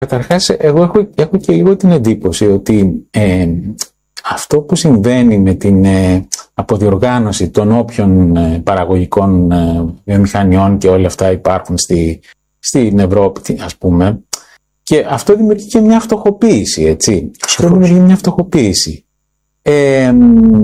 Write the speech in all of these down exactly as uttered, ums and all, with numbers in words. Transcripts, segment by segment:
Καταρχάς, εγώ έχω, έχω και λίγο την εντύπωση ότι ε, αυτό που συμβαίνει με την ε, αποδιοργάνωση των όποιων ε, παραγωγικών ε, βιομηχανιών και όλα αυτά υπάρχουν στη, στην Ευρώπη, ας πούμε, και αυτό δημιουργεί και μια φτωχοποίηση, έτσι. Αυτό δημιουργεί μια φτωχοποίηση. Ε,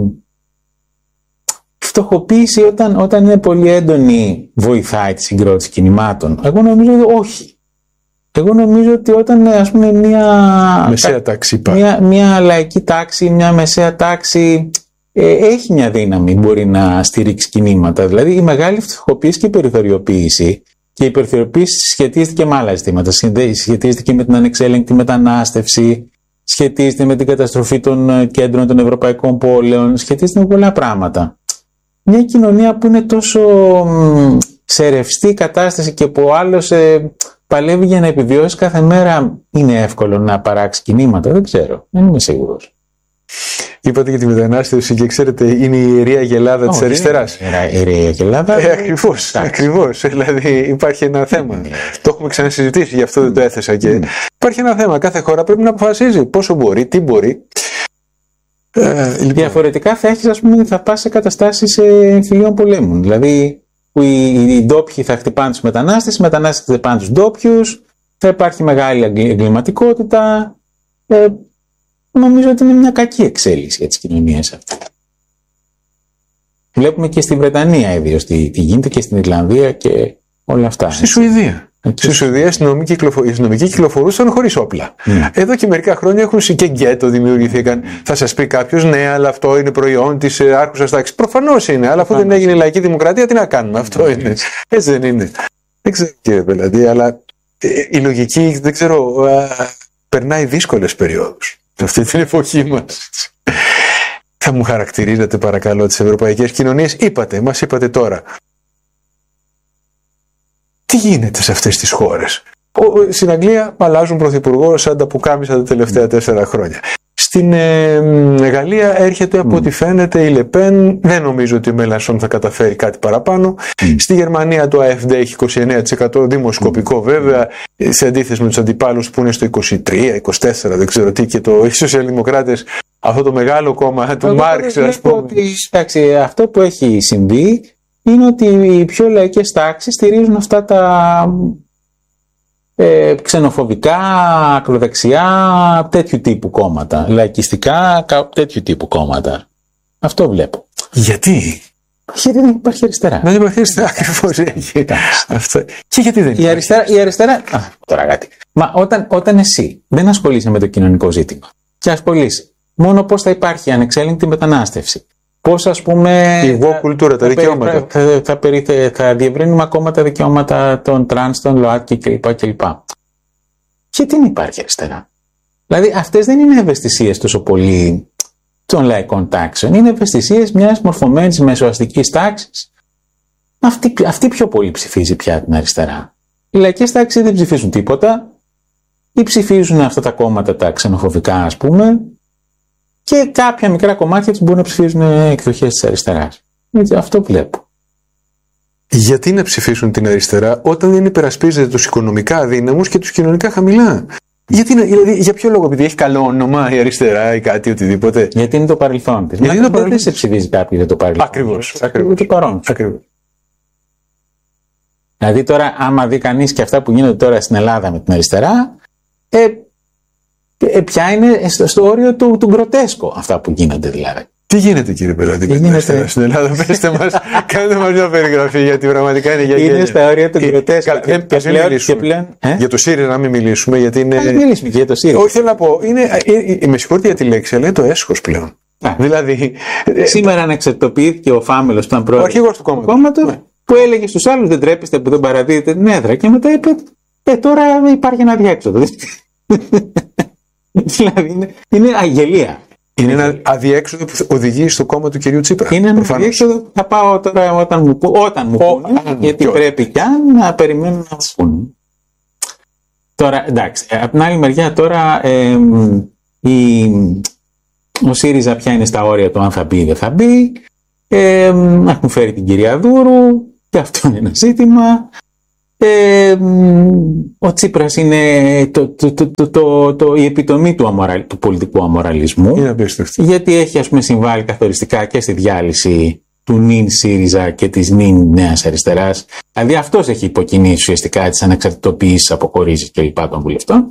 φτωχοποίηση όταν, όταν είναι πολύ έντονη βοηθάει τη συγκρότηση κινημάτων. Εγώ νομίζω ότι όχι. Εγώ νομίζω ότι όταν, ας πούμε, μια, μεσαία τάξη, μια, μια λαϊκή τάξη, μια μεσαία τάξη ε, έχει μια δύναμη, μπορεί να στηρίξει κινήματα. Δηλαδή η μεγάλη φτωχοποίηση και η περιθωριοποίηση, και η περιθωριοποίηση σχετίζεται και με άλλα ζητήματα. Σχετίζεται και με την ανεξέλεγκτη μετανάστευση, σχετίζεται με την καταστροφή των κέντρων των ευρωπαϊκών πόλεων, σχετίζεται με πολλά πράγματα. Μια κοινωνία που είναι τόσο μ, σε ρευστή κατάσταση και που ο άλλος ε, παλεύει για να επιβιώσει κάθε μέρα, είναι εύκολο να παράξει κινήματα? Δεν ξέρω, δεν είμαι σίγουρος. Είπατε για τη μετανάστευση και ξέρετε, είναι η ιερή αγελάδα της αριστεράς. Η ιερή αγελάδα. Ε, ακριβώς, ακριβώς. Δηλαδή υπάρχει ένα θέμα. Το έχουμε ξανασυζητήσει, γι' αυτό δεν το έθεσα. Και... υπάρχει ένα θέμα. Κάθε χώρα πρέπει να αποφασίζει πόσο μπορεί, τι μπορεί. Ε, λοιπόν. Διαφορετικά θα έχεις, ας πούμε, θα πας σε καταστάσεις εμφυλίων πολέμων. Δηλαδή που οι, οι ντόπιοι θα χτυπάνε τους μετανάστες, οι μετανάστες θα χτυπάνε τους ντόπιους, θα υπάρχει μεγάλη εγκληματικότητα. Ε, νομίζω ότι είναι μια κακή εξέλιξη για τις κοινωνίες αυτές. Βλέπουμε και στη Βρετανία ιδίως τι, τι γίνεται, και στην Ιρλανδία και όλα αυτά. Στη Σουηδία. Στη Σουηδία οι αστυνομικοί κυκλοφο... κυκλοφορούσαν χωρίς όπλα. Mm. Εδώ και μερικά χρόνια έχουν και γκέτο δημιουργηθήκαν. Mm. Θα σας πει κάποιος, ναι, αλλά αυτό είναι προϊόν της άρχουσας τάξης. Προφανώς είναι, αλλά αφού δεν έγινε η λαϊκή δημοκρατία, τι να κάνουμε? Αυτό mm. είναι. Έτσι δεν είναι. Δεν ξέρω, κύριε Πελαντή, αλλά ε, η λογική, δεν ξέρω, α, περνάει δύσκολες περιόδους σε αυτή την εποχή μας. Θα μου χαρακτηρίζετε παρακαλώ τις ευρωπαϊκές κοινωνίες? Είπατε, μας είπατε τώρα. Τι γίνεται σε αυτές τις χώρες? Στην Αγγλία αλλάζουν πρωθυπουργό σαν τα πουκάμισα τα τελευταία τέσσερα χρόνια. Στην ε, Γαλλία έρχεται από ό,τι mm. φαίνεται η Λεπέν. Δεν νομίζω ότι η Μέλανσον θα καταφέρει κάτι παραπάνω. Mm. Στη Γερμανία το AfD έχει είκοσι εννέα τοις εκατό δημοσκοπικό mm. βέβαια, σε αντίθεση με τους αντιπάλους που είναι στο είκοσι τρία είκοσι τέσσερα, δεν ξέρω τι, και το, οι σοσιαλδημοκράτες, αυτό το μεγάλο κόμμα του Μάρξ, ας πούμε. Ότι, εντάξει, αυτό που έχει συμβεί είναι ότι οι πιο λαϊκές τάξεις στηρίζουν αυτά τα ε, ξενοφοβικά, ακροδεξιά, τέτοιου τύπου κόμματα. Λαϊκιστικά, τέτοιου τύπου κόμματα. Αυτό βλέπω. Γιατί? Γιατί δεν υπάρχει αριστερά. Δεν υπάρχει αριστερά, ακριβώς. Αυτό. Και γιατί δεν υπάρχει. Η αριστερά, η αριστερά... Α, τώρα κάτι. Μα όταν, όταν εσύ δεν ασχολείσαι με το κοινωνικό ζήτημα και ασχολείσαι μόνο πώς θα υπάρχει ανεξέλεγκτη μετανάστευση, πώς, ας πούμε, η εγώ κουλτούρα, τα δικαιώματα. Θα, θα, θα, θα διευρύνουμε ακόμα τα δικαιώματα των τρανς, των ΛΟΑΤΚΙ κλπ. κλπ. Και τι υπάρχει αριστερά? Δηλαδή αυτές δεν είναι ευαισθησίες τόσο πολύ των λαϊκών τάξεων. Είναι ευαισθησίες μιας μορφωμένης μεσοαστικής τάξης. Αυτή, αυτή πιο πολύ ψηφίζει πια την αριστερά. Οι λαϊκές τάξεις δεν ψηφίζουν τίποτα ή ψηφίζουν αυτά τα κόμματα τα ξενοφοβικά, ας πούμε, και κάποια μικρά κομμάτια τους μπορούν να ψηφίζουν εκδοχές της αριστεράς. Έτσι, αυτό βλέπω. Γιατί να ψηφίσουν την αριστερά όταν δεν υπερασπίζεται τους οικονομικά αδύναμους και τους κοινωνικά χαμηλά? Γιατί, δηλαδή, για ποιο λόγο? Επειδή έχει καλό όνομα η αριστερά ή κάτι, οτιδήποτε? Γιατί είναι το παρελθόν της. Γιατί δεν, δεν σε ψηφίζει κάποιο για το παρελθόν. Ακριβώς. Ακριβώς. Το παρόν. Ακριβώς. Δηλαδή τώρα, άμα δει κανείς και αυτά που γίνονται τώρα στην Ελλάδα με την αριστερά, ε, ε, ποια είναι στο, στο όριο του, του γκροτέσκο αυτά που γίνονται δηλαδή. Τι γίνεται, κύριε Πελαντή, με την αριστερά στην Ελλάδα? Πέστε μας, κάντε μας μια περιγραφή, γιατί πραγματικά είναι για είναι στα όρια του γκροτέσκου. Ε, και, και, πλέον, και πλέον, ε? Για το ΣΥΡΙΖΑ να μην μιλήσουμε, γιατί είναι... Να μιλήσουμε και για το ΣΥΡΙΖΑ. Όχι, θέλω να πω, είναι, ε, ε, με συγχωρείτε για τη λέξη, αλλά είναι το έσχος πλέον. Α, δηλαδή... Σήμερα ανεξαρτοποιήθηκε ο Φάμελος που ήταν πρόεδρος του κόμματος, ναι, που έλεγε στους άλλους δεν τρέπεστε που δεν παραδίδετε την έδρα, και μετά είπε, ε, τώρα υπάρχει ένα αδιέξοδο. Δηλαδή είναι, είναι αγελία. Είναι ένα αδιέξοδο που οδηγεί στο κόμμα του κυρίου Τσίπρα. Είναι ένα αδιέξοδο που θα πάω τώρα όταν μου, όταν μου πούνε, γιατί και πρέπει κι αν να περιμένουν να μου πούνε. Τώρα, εντάξει, από την άλλη μεριά τώρα ε, η, ο ΣΥΡΙΖΑ πια είναι στα όρια του αν θα μπει ή δεν θα μπει. Ε, έχουν φέρει την κυρία Δούρου και αυτό είναι ένα ζήτημα. Ε, ο Τσίπρας είναι το, το, το, το, το, το, η επιτομή του, αμορα, του πολιτικού αμοραλισμού. Είναι απίστευτο. Γιατί έχει, ας πούμε, συμβάλει καθοριστικά και στη διάλυση του νυν ΣΥΡΙΖΑ και της νυν Νέας Αριστεράς. Δηλαδή αυτός έχει υποκινήσει ουσιαστικά τις ανεξαρτητοποιήσεις, αποχωρήσεις κλπ. Των βουλευτών.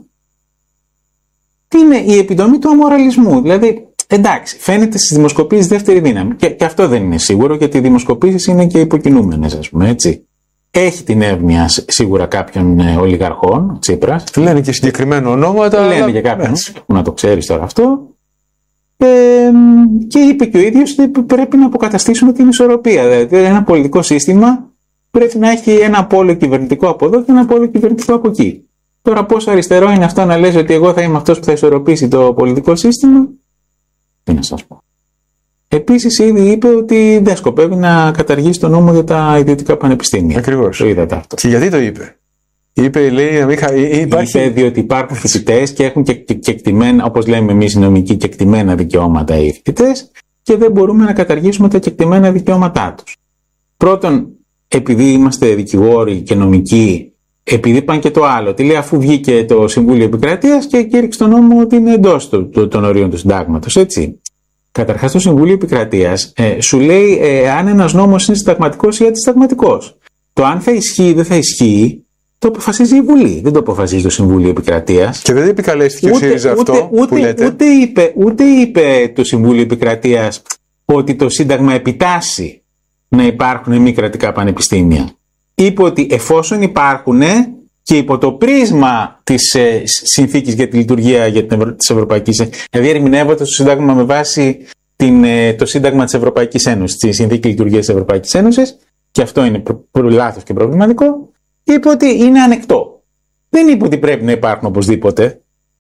Είναι η επιτομή του αμοραλισμού. Δηλαδή, εντάξει, φαίνεται στις δημοσκοπήσεις δεύτερη δύναμη. Και, και αυτό δεν είναι σίγουρο, γιατί οι δημοσκοπήσεις είναι και υποκινούμενες, ας πούμε, έτσι. Έχει την εύνοια σίγουρα κάποιων ε, ολιγαρχών, Τσίπρας. Λένε και συγκεκριμένα ονόματα. Λένε και κάποιον, να το ξέρεις τώρα αυτό. Ε, και είπε και ο ίδιος ότι πρέπει να αποκαταστήσουμε την ισορροπία. Δηλαδή, ένα πολιτικό σύστημα πρέπει να έχει ένα πόλο κυβερνητικό από εδώ και ένα πόλο κυβερνητικό από εκεί. Τώρα, πόσο αριστερό είναι αυτό να λες ότι εγώ θα είμαι αυτός που θα ισορροπήσει το πολιτικό σύστημα, τι να σας πω. Επίσης, ήδη είπε ότι δεν σκοπεύει να καταργήσει το νόμο για τα ιδιωτικά πανεπιστήμια. Ακριβώς. Το είδατε αυτό. Και γιατί το είπε. Είπε, λέει, να μην χα... υπάρχει... Είπε διότι υπάρχουν φοιτητές και έχουν και, και, και εκτιμένα, όπως λέμε εμείς οι νομικοί, και εκτιμένα δικαιώματα οι φοιτητές και δεν μπορούμε να καταργήσουμε τα κεκτημένα δικαιώματά τους. Πρώτον, επειδή είμαστε δικηγόροι και νομικοί, επειδή πάνε και το άλλο, τι λέει, αφού βγήκε το Συμβούλιο Επικρατείας και κήρυξε τον νόμο ότι είναι εντός των ορίων του συντάγματος, έτσι. Καταρχάς, το Συμβούλιο Επικρατείας ε, σου λέει ε, αν ένας νόμος είναι συνταγματικός ή αντισυνταγματικός. Το αν θα ισχύει ή δεν θα ισχύει, το αποφασίζει η Βουλή. Δεν το αποφασίζει το Συμβούλιο Επικρατείας. Και δεν επικαλέστηκε ο ΣΥΡΙΖΑ αυτό ούτε, που ούτε, λέτε. Ούτε είπε, ούτε είπε το Συμβούλιο Επικρατείας ότι το Σύνταγμα επιτάσσει να υπάρχουν μη κρατικά πανεπιστήμια. Είπε ότι εφόσον υπάρχουν και υπό το πρίσμα της ε, συνθήκης για τη λειτουργία για την Ευρω... της Ευρωπαϊκής Ένωσης, δηλαδή ερμηνεύοντας το Σύνταγμα με βάση την, ε, το Σύνταγμα της Ευρωπαϊκής Ένωσης, τη Συνθήκη Λειτουργίας της Ευρωπαϊκής Ένωσης, και αυτό είναι προ... προ... λάθος και προβληματικό, είπε ότι είναι ανεκτό. Δεν είπε ότι πρέπει να υπάρχουν οπωσδήποτε.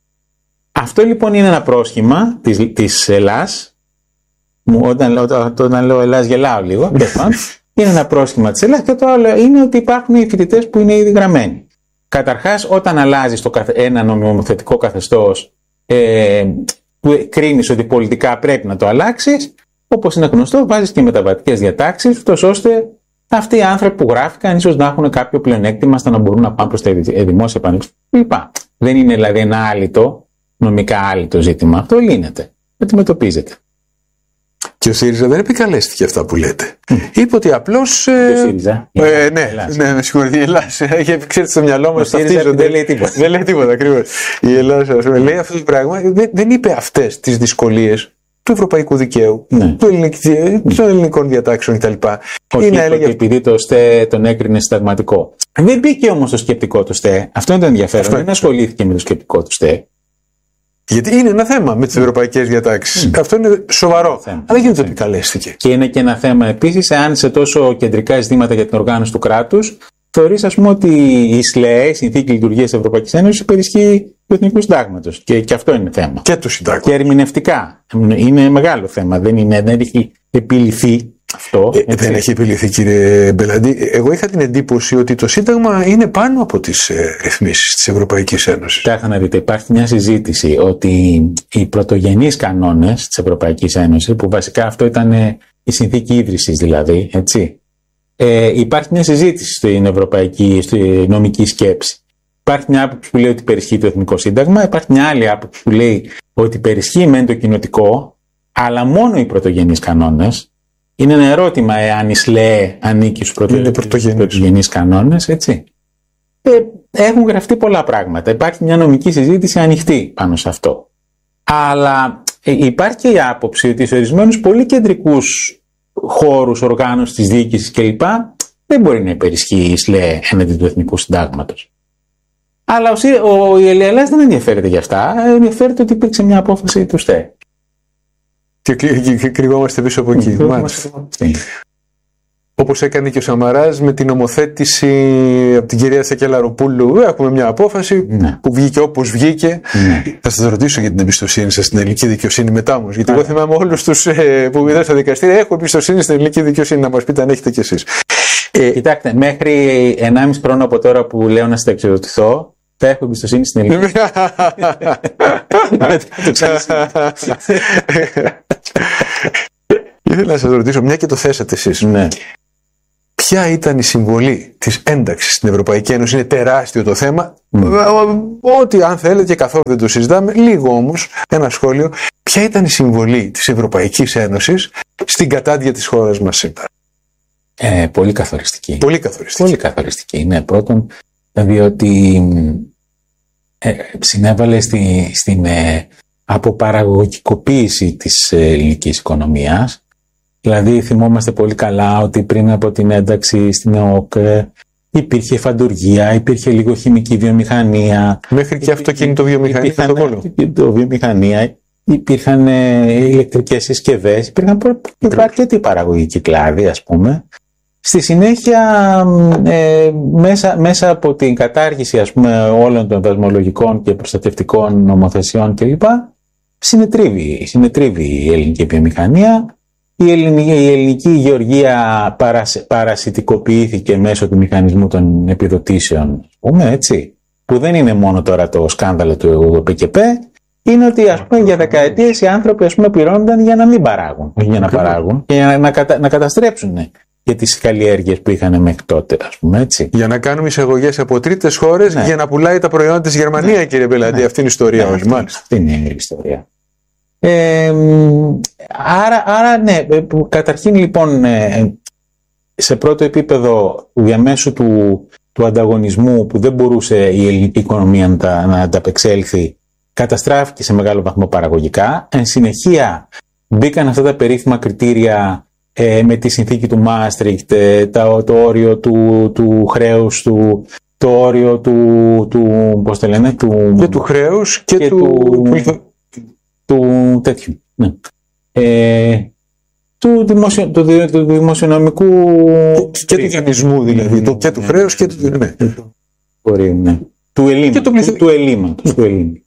Αυτό λοιπόν είναι ένα πρόσχημα της, της Ελλάς. Μου, όταν, όταν, όταν λέω Ελλάς γελάω λίγο. Είναι ένα πρόσχημα της Ελλάς, και το άλλο είναι ότι υπάρχουν οι φοιτητές που είναι ήδη γραμμένοι. Καταρχάς, όταν αλλάζεις το, ένα νομιμοθετικό καθεστώς ε, που κρίνεις ότι πολιτικά πρέπει να το αλλάξεις, όπως είναι γνωστό, βάζεις και μεταβατικές διατάξεις, ώστε αυτοί οι άνθρωποι που γράφηκαν ίσως να έχουν κάποιο πλεονέκτημα ώστε να μπορούν να πάνε προς τα δημόσια πανεπιστήμια. Δεν είναι δηλαδή ένα άλυτο, νομικά άλυτο ζήτημα. Αυτό λύνεται, αντιμετωπίζεται. Και ο ΣΥΡΙΖΑ δεν επικαλέστηκε αυτά που λέτε. Mm. Είπε ότι απλώς. Ε, ο ΣΥΡΙΖΑ. Ε, ναι, ναι, με συγχωρείτε. Η Ελλάδα έχει ξέρετε στο μυαλό μας. Δεν λέει τίποτα. Δεν λέει τίποτα, ακριβώς. Η Ελλάδα, ας πούμε, λέει αυτό το πράγμα. Δεν, δεν είπε αυτές τις δυσκολίες του ευρωπαϊκού δικαίου, ναι. του ελληνικ, των ελληνικών διατάξεων κτλ. Όχι, είναι έλεγε... επειδή το ΣΤΕ τον έκρινε συνταγματικό. Δεν μπήκε όμως το σκεπτικό του ΣΤΕ. Αυτό είναι το ενδιαφέρον. Δεν ασχολήθηκε με το σκεπτικό του ΣΤΕ. Γιατί είναι ένα θέμα με τις ευρωπαϊκές διατάξεις. Mm. Αυτό είναι σοβαρό. Θέμα. Αλλά γιατί το επικαλέστηκε. Και είναι και ένα θέμα επίσης, εάν σε τόσο κεντρικά ζητήματα για την οργάνωση του κράτους, θεωρείς, ας πούμε, ότι η ΣΛΕΕ, η Συνθήκη Λειτουργίας της Ευρωπαϊκής Ένωσης, υπερισχύει του Εθνικού Συντάγματος. Και, και αυτό είναι θέμα. Και του Συντάγματος. Και ερμηνευτικά. Είναι μεγάλο θέμα. Δεν, είναι, δεν έχει επιληθεί. Αυτό, ε, δεν έχει επιληθεί, κύριε Μπελαντή. Εγώ είχα την εντύπωση ότι το Σύνταγμα είναι πάνω από τις ε, ρυθμίσεις της Ευρωπαϊκής Ένωσης. Κοιτάξτε να δείτε, υπάρχει μια συζήτηση ότι οι πρωτογενείς κανόνες της Ευρωπαϊκής Ένωσης, που βασικά αυτό ήταν η συνθήκη ίδρυσης δηλαδή, έτσι, ε, υπάρχει μια συζήτηση στην ευρωπαϊκή στη νομική σκέψη. Υπάρχει μια άποψη που λέει ότι υπερισχύει το Εθνικό Σύνταγμα, υπάρχει μια άλλη άποψη που λέει ότι υπερισχύει μεν το κοινοτικό, αλλά μόνο οι πρωτογενείς κανόνες. Είναι ένα ερώτημα εάν η ΣΛΕΕ ανήκει στους πρωτογενείς κανόνες, έτσι. Ε, έχουν γραφτεί πολλά πράγματα. Υπάρχει μια νομική συζήτηση ανοιχτή πάνω σε αυτό. Αλλά ε, υπάρχει και η άποψη ότι σε ορισμένους πολύ κεντρικούς χώρους οργάνωσης της διοίκησης κλπ. Δεν μπορεί να υπερισχύει η ΣΛΕΕ έναντι του Εθνικού Συντάγματος. Αλλά ο, ο, η Ελλάς δεν ενδιαφέρεται για αυτά. Ενδιαφέρεται ότι υπήρξε μια απόφαση του ΣΤΕ. Και, και, και κρυβόμαστε πίσω από εκεί. Όπως έκανε και ο Σαμαράς με την νομοθέτηση από την κυρία Σακελαροπούλου. Έχουμε μια απόφαση ναι. που βγήκε όπως βγήκε. Ναι. Θα σας ρωτήσω για την εμπιστοσύνη σας στην ελληνική δικαιοσύνη μετά όμως. Γιατί εγώ θυμάμαι όλους τους ε, που είδα στα δικαστήρια. Έχω εμπιστοσύνη στην ελληνική δικαιοσύνη, να μας πείτε αν έχετε κι εσείς. Ε, Κοιτάξτε, μέχρι ενάμιση χρόνο από τώρα που λέω να συνταξιοδοτηθώ, θα έχω εμπιστοσύνη στην ελληνική. Ήθελα να σας ρωτήσω, μια και το θέσατε εσείς. Ναι. ποια ήταν η συμβολή της ένταξης στην Ευρωπαϊκή Ένωση? Είναι τεράστιο το θέμα. Mm. Ό,τι αν θέλετε και καθόλου δεν το συζητάμε. Λίγο όμως ένα σχόλιο. Ποια ήταν η συμβολή της Ευρωπαϊκής Ένωσης στην κατάντια της χώρας μας σήμερα? Ε, πολύ καθοριστική. Πολύ καθοριστική. Πολύ καθοριστική. Ναι, πρώτον, διότι ε, συνέβαλε στη, στην ε, αποπαραγωγικοποίηση της ε, ελληνικής οικονομίας. Δηλαδή θυμόμαστε πολύ καλά ότι πριν από την ένταξη στην ΕΟΚ υπήρχε φαντουργία, υπήρχε λίγο χημική βιομηχανία. Μέχρι και αυτοκίνητο βιομηχανία στον Βόλο. Το βιομηχανία, υπήρχαν ε, ηλεκτρικές συσκευές, υπήρχαν αρκετοί παραγωγικοί κλάδοι, ας πούμε. Στη συνέχεια, ε, μέσα, μέσα από την κατάργηση, ας πούμε, όλων των δασμολογικών και προστατευτικών νομοθεσιών κλπ. Συνετρίβει, συνετρίβει η ελληνική βιομηχανία. Η ελληνική, η ελληνική γεωργία παρασ, παρασιτικοποιήθηκε μέσω του μηχανισμού των επιδοτήσεων, ας πούμε, έτσι, που δεν είναι μόνο τώρα το σκάνδαλο του ΠΚΠ, είναι ότι, ας πούμε, για δεκαετίες οι άνθρωποι, ας πούμε, πληρώνονταν για να μην παράγουν, όχι για να παράγουν, και για να, να, κατα, να καταστρέψουν για τις καλλιέργειες που είχαν μέχρι τότε, ας πούμε, έτσι. Για να κάνουμε εισαγωγές από τρίτες χώρες, ναι, για να πουλάει τα προϊόντα της Γερμανία, ναι, κύριε Μπελαντή. Ναι. Αυτή είναι η ιστορία, ναι, όλη, μάλιστα. Αυτή είναι η ιστορία. Ε, άρα, άρα, ναι, καταρχήν λοιπόν, σε πρώτο επίπεδο, διαμέσου του, του ανταγωνισμού που δεν μπορούσε η ελληνική οικονομία να, να ανταπεξέλθει, καταστράφηκε σε μεγάλο βαθμό παραγωγικά. Εν συνεχεία μπήκαν αυτά τα περίφημα κριτήρια ε, με τη συνθήκη του Μάστριχτ, ε, το, το όριο του, του χρέους, του, το όριο του, του, πώς το λένε, του, και του χρέους και, και του, του, του τέτοιου, ναι. ε, του, δημοσιο, του, του δημοσιονομικού και, και του δανεισμού, δηλαδή, το, και του ναι, χρέους και του, ναι. Μπορεί, ναι. Του ελλείμματος, του, πληθυ... του ελλείμματος, του ελλείμματος.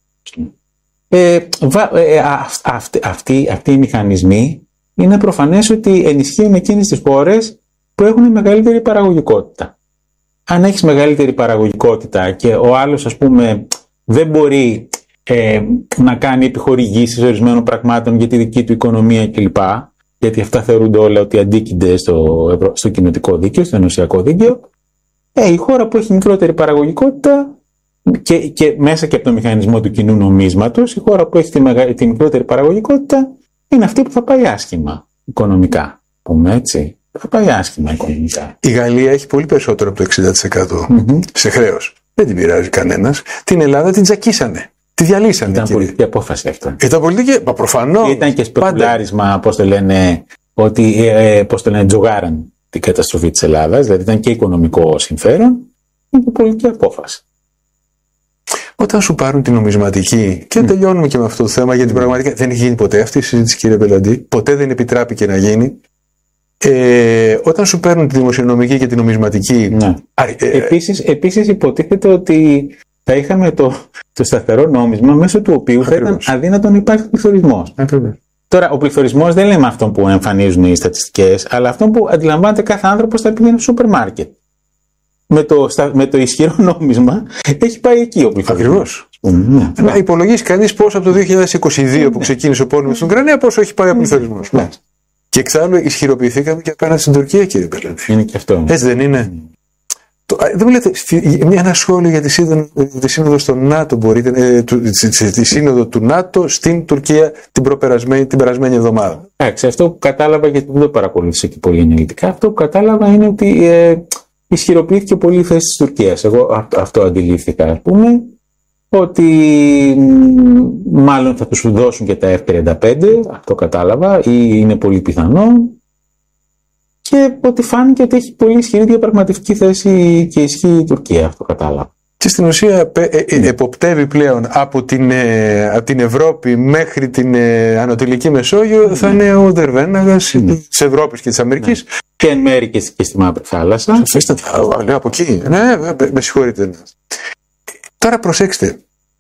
Ε, βα, ε, αυτοί, αυτοί, αυτοί οι μηχανισμοί είναι προφανές ότι ενισχύουν εκείνες τις χώρες που έχουν μεγαλύτερη παραγωγικότητα. Αν έχεις μεγαλύτερη παραγωγικότητα και ο άλλος, ας πούμε, δεν μπορεί ε, να κάνει επιχορηγήσεις ορισμένων πραγμάτων για τη δική του οικονομία κλπ. Γιατί αυτά θεωρούνται όλα ότι αντίκυνται στο, στο κοινοτικό δίκαιο, στο ενωσιακό δίκαιο. Ε, η χώρα που έχει μικρότερη παραγωγικότητα και, και μέσα και από το μηχανισμό του κοινού νομίσματος, η χώρα που έχει τη, μεγα, τη μικρότερη παραγωγικότητα είναι αυτή που θα πάει άσχημα οικονομικά. Πούμε έτσι. Θα πάει άσχημα οικονομικά. Η Γαλλία έχει πολύ περισσότερο από το εξήντα τοις εκατό mm-hmm. σε χρέος. Δεν την πειράζει κανένας. Την Ελλάδα την τζακίσανε. Τη διαλύσανε. Ήταν κύριε. πολιτική απόφαση αυτό. Ήταν πολιτική. Μα προφανώς. Ήταν και σπεκουλάρισμα, πώς το λένε, ότι ε, πώς το λένε, τζογάραν την καταστροφή της Ελλάδας. Δηλαδή ήταν και οικονομικό συμφέρον. Ήταν και πολιτική απόφαση. Όταν σου πάρουν την νομισματική, και mm. τελειώνουμε και με αυτό το θέμα, γιατί πραγματικά δεν έχει γίνει ποτέ αυτή η συζήτηση, κύριε Μπελαντή. Ποτέ δεν επιτράπηκε να γίνει. Ε, όταν σου παίρνουν τη δημοσιονομική και τη νομισματική. Ναι. Ε, επίσης, επίσης υποτίθεται ότι θα είχαμε το, το σταθερό νόμισμα μέσω του οποίου ακριβώς. θα ήταν αδύνατο να υπάρχει πληθωρισμός. Ακριβώς. Τώρα, ο πληθωρισμός δεν λέμε αυτόν που εμφανίζουν οι στατιστικές, αλλά αυτόν που αντιλαμβάνεται κάθε άνθρωπος θα πηγαίνει στο σούπερ μάρκετ. Με το, με το ισχυρό νόμισμα έχει πάει εκεί ο πληθωρισμός. Ακριβώς. Mm, να υπολογίσει κανείς πόσο από το δύο χιλιάδες είκοσι δύο που ξεκίνησε ο πόλεμος στην Ουκρανία, πόσο έχει πάει ο πληθωρισμός. Mm. Και εξάλλου ισχυροποιηθήκαμε και απέναντι στην Τουρκία, κύριε Μπελαντή. Είναι και αυτό. Έτσι δεν είναι? Mm. Το, δεν μου λέτε, ένα σχόλιο για τη σύνοδο, τη σύνοδο στο ΝΑΤΟ, μπορείτε, ε, του, τη, τη σύνοδο του ΝΑΤΟ στην Τουρκία την, την περασμένη εβδομάδα. Εντάξει, αυτό που κατάλαβα, γιατί δεν το παρακολούθησα και πολύ αναλυτικά, αυτό που κατάλαβα είναι ότι ε, ισχυροποιήθηκε πολύ η θέση της Τουρκίας. Εγώ αυτό, αυτό αντιλήφθηκα, ας πούμε, ότι μάλλον θα τους δώσουν και τα εφ τριάντα πέντε, αυτό κατάλαβα, ή είναι πολύ πιθανό. Και ότι φάνηκε ότι έχει πολύ ισχυρή διαπραγματευτική θέση και ισχύ η Τουρκία, αυτό κατάλαβα. Και στην ουσία ε, ε, εποπτεύει πλέον από την, ε, από την Ευρώπη μέχρι την ε, Ανατολική Μεσόγειο, mm. θα είναι ο Δερβέναγας mm. της Ευρώπης και της Αμερικής. Mm. Και εν μέρει και, και στη Μαύρη Θάλασσα. Φέστε, λέω από εκεί. Ναι, με συγχωρείτε. Τώρα προσέξτε.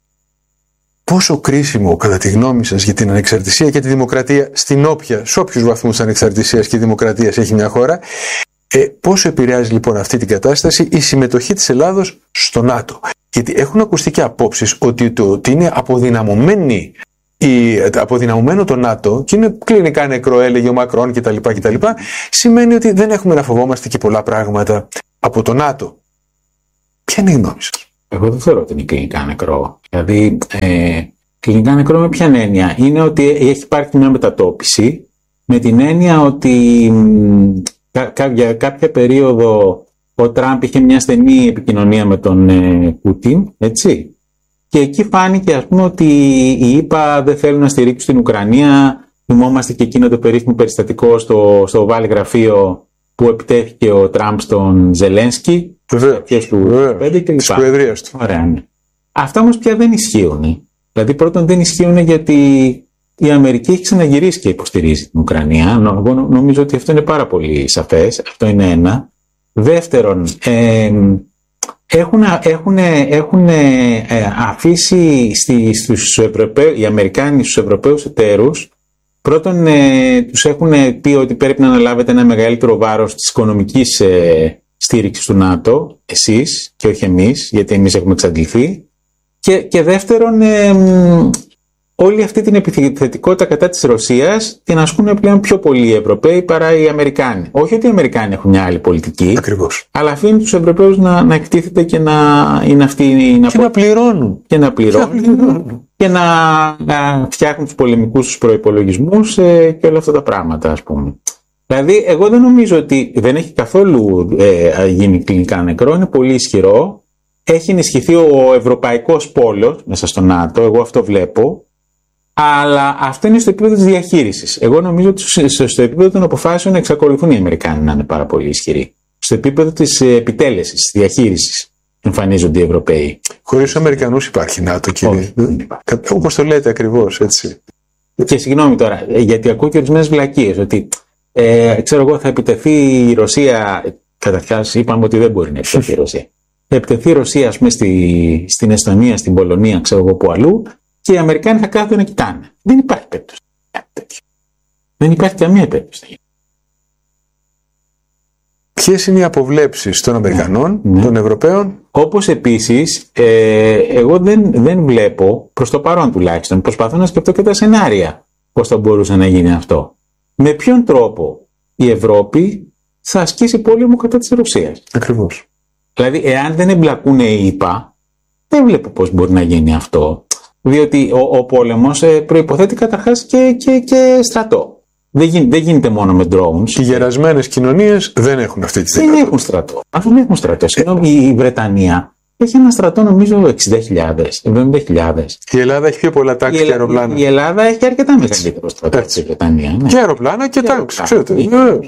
Πόσο κρίσιμο, κατά τη γνώμη σας, για την ανεξαρτησία και τη δημοκρατία, στην όποια, σε όποιους βαθμούς ανεξαρτησίας και δημοκρατίας έχει μια χώρα, ε, πόσο επηρεάζει λοιπόν αυτή την κατάσταση η συμμετοχή της Ελλάδος στο ΝΑΤΟ? Γιατί έχουν ακουστεί και απόψεις ότι, το, ότι είναι αποδυναμωμένη η, αποδυναμωμένο το ΝΑΤΟ, και είναι κλινικά νεκρό, έλεγε ο Μακρόν κτλ., κτλ., σημαίνει ότι δεν έχουμε να φοβόμαστε και πολλά πράγματα από το ΝΑΤΟ. Ποια είναι η γνώμη σας? Εγώ δεν θεωρώ ότι είναι κλινικά νεκρό. Δηλαδή, ε, κλινικά νεκρό με ποια έννοια? Είναι ότι έχει υπάρξει μια μετατόπιση με την έννοια ότι κα, κα, για κάποια περίοδο ο Τραμπ είχε μια στενή επικοινωνία με τον ε, Πούτιν, έτσι. Και εκεί φάνηκε, ας πούμε, ότι οι ΗΠΑ δεν θέλουν να στηρίξουν την Ουκρανία. Θυμόμαστε και εκείνο το περίφημο περιστατικό στο, στο Oval γραφείο που επιτέθηκε ο Τραμπ στον Ζελένσκι. Βεβαίως. Της προεδρίας του. Ωραία, ναι. Αυτά όμως πια δεν ισχύουν. Δηλαδή, πρώτον, δεν ισχύουν γιατί η Αμερική έχει ξαναγυρίσει και υποστηρίζει την Ουκρανία. Εγώ νομίζω ότι αυτό είναι πάρα πολύ σαφές. Αυτό είναι ένα. Δεύτερον, ε, έχουν, έχουν, έχουν ε, αφήσει στη, στους Ευρωπαίους, οι Αμερικάνοι στους Ευρωπαίους εταίρους, πρώτον ε, τους έχουν πει ότι πρέπει να αναλάβετε ένα μεγαλύτερο βάρος της οικονομικής ε, στήριξης του ΝΑΤΟ, εσείς και όχι εμείς, γιατί εμείς έχουμε εξαντληθεί. Και, και δεύτερον, ε, όλη αυτή την επιθετικότητα κατά της Ρωσίας την ασκούν πλέον πιο πολλοί οι Ευρωπαίοι παρά οι Αμερικάνοι. Όχι ότι οι Αμερικάνοι έχουν μια άλλη πολιτική. Ακριβώς. Αλλά αφήνουν τους Ευρωπαίους να, να εκτίθεται και να είναι αυτοί να, και να πληρώνουν. Και να πληρώνουν. Και να, πληρώνουν. Και να, να φτιάχνουν τους πολεμικούς τους προϋπολογισμούς ε, και όλα αυτά τα πράγματα, ας πούμε. Δηλαδή, εγώ δεν νομίζω ότι δεν έχει καθόλου ε, γίνει κλινικά νεκρό. Είναι πολύ ισχυρό. Έχει ενισχυθεί ο ευρωπαϊκός πόλος μέσα στο ΝΑΤΟ. Εγώ αυτό βλέπω. Αλλά αυτό είναι στο επίπεδο της διαχείρισης. Εγώ νομίζω ότι στο επίπεδο των αποφάσεων εξακολουθούν οι Αμερικάνοι να είναι πάρα πολύ ισχυροί. Στο επίπεδο της επιτέλεσης, της διαχείρισης εμφανίζονται οι Ευρωπαίοι. Χωρίς τους Αμερικανούς υπάρχει ΝΑΤΟ, κύριε. Όπως το λέτε ακριβώς, έτσι. Και συγγνώμη τώρα, γιατί ακούω και ορισμένες βλακίες ότι ε, ξέρω εγώ θα επιτεθεί η Ρωσία. Καταρχάς είπαμε ότι δεν μπορεί να επιτεθεί η Ρωσία. Θα επιτεθεί η Ρωσία, ας πούμε, στη, στην Εστονία, στην Πολωνία, ξέρω εγώ που αλλού. Και οι Αμερικάνοι θα κάθονται να κοιτάνε. Δεν υπάρχει περίπτωση. Δεν υπάρχει καμία περίπτωση. Ποιες είναι οι αποβλέψεις των Αμερικανών, ναι, των Ευρωπαίων? Όπως επίσης, ε, εγώ δεν, δεν βλέπω, προς το παρόν τουλάχιστον, προσπαθώ να σκεφτώ και τα σενάρια πώς θα μπορούσε να γίνει αυτό. Με ποιον τρόπο η Ευρώπη θα ασκήσει πόλεμο κατά της Ρωσίας? Ακριβώς. Δηλαδή, εάν δεν εμπλακούν οι ΗΠΑ, δεν βλέπω πώς μπορεί να γίνει αυτό. Διότι ο, ο πόλεμος ε, προϋποθέτει καταρχάς και, και, και στρατό. Δεν, γι, δεν γίνεται μόνο με drones. Οι γερασμένες κοινωνίες δεν έχουν αυτή τη δυνατότητα. Δεν έχουν στρατό. Αυτό δεν έχουν στρατό. Συγγνώμη, η Βρετανία έχει ένα στρατό νομίζω εξήντα χιλιάδες, εβδομήντα χιλιάδες. Η Ελλάδα έχει πιο πολλά τάξη και αεροπλάνα. Η Ελλάδα έχει αρκετά μεγαλύτερο στρατό από τη Βρετανία. Ναι. Και αεροπλάνα και, και τάξη. Ξέρετε.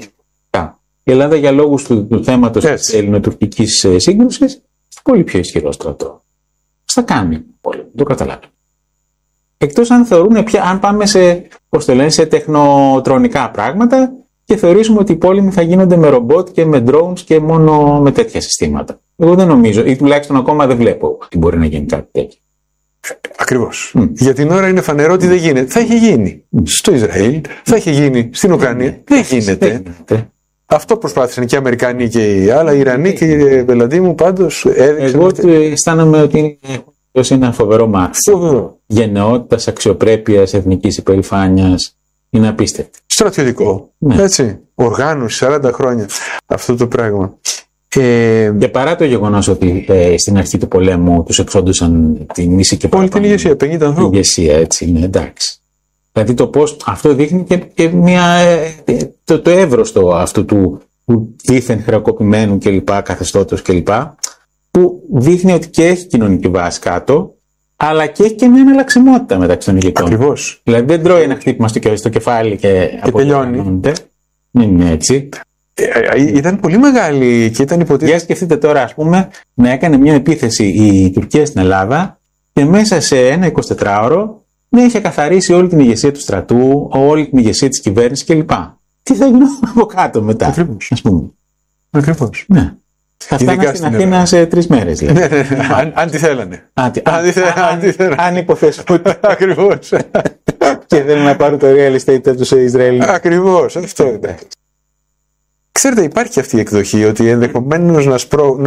Η Ελλάδα για λόγους του, του θέματος της ελληνοτουρκικής σύγκρουσης έχει πολύ πιο ισχυρό στρατό. Θα κάνει πόλεμο, το καταλάβει. Εκτός αν θεωρούν πια, αν πάμε σε, πώς το λένε, σε τεχνοτρονικά πράγματα και θεωρήσουμε ότι οι πόλεμοι θα γίνονται με ρομπότ και με drones και μόνο με τέτοια συστήματα. Εγώ δεν νομίζω, ή τουλάχιστον ακόμα δεν βλέπω ότι μπορεί να γίνει κάτι τέτοιο. Ακριβώς. Mm. Για την ώρα είναι φανερό ότι δεν γίνεται. Θα έχει γίνει mm. στο Ισραήλ, θα έχει γίνει στην Ουκρανία. Mm. Δεν γίνεται. Δεν γίνεται. Αυτό προσπάθησαν και οι Αμερικανοί και οι άλλα, οι Ιρανοί και οι Πελαντοί μου πάντως έδειξαν. Εγώ αισθάνομαι ότι είναι ένα φοβερό μάθημα γενναιότητας, αξιοπρέπειας, εθνικής υπερηφάνειας. Είναι απίστευτο. Στρατιωτικό. Ναι. Έτσι. Οργάνωση, σαράντα χρόνια. Αυτό το πράγμα. Ε, και παρά το γεγονός ότι ε, στην αρχή του πολέμου τους εξόντουσαν την μίση και όλη την ηγεσία, πενήντα ανθρώπους. Ηγεσία, έτσι, ναι, εντάξει. Δηλαδή το πώς αυτό δείχνει και, και μια, ε, το, το εύρωστο αυτού του, του δίθεν χρεοκοπημένου κλπ. Καθεστώτος κλπ. Που δείχνει ότι και έχει κοινωνική βάση κάτω, αλλά και έχει και μια εναλλαξιμότητα μεταξύ των ηγετών. Ακριβώς. Δηλαδή δεν τρώει ένα χτύπημα στο, στο κεφάλι και, και τελειώνει. Δεν είναι έτσι. Ε, ήταν πολύ μεγάλη και ήταν υποτίθεται. Για σκεφτείτε τώρα, ας πούμε, να έκανε μια επίθεση η Τουρκία στην Ελλάδα και μέσα σε ένα εικοσιτετράωρο να είχε καθαρίσει όλη την ηγεσία του στρατού, όλη την ηγεσία της κυβέρνησης κλπ. Τι θα γίνει από κάτω μετά, Ακριβώς. ας πούμε. Ακριβώς. Ναι. Θα φτάνανε στην Αθήνα σε τρεις μέρες. Δηλαδή. Ναι, ναι, ναι. Αν, αν τη θέλανε. Αν, αν, αν, αν υποθέσουμε. Ακριβώς. Και θέλουν να πάρουν το real estate από τους Ισραηλοί. Ακριβώς. Αυτό είναι. Ξέρετε, υπάρχει αυτή η εκδοχή ότι ενδεχομένως να σπρώχνουν.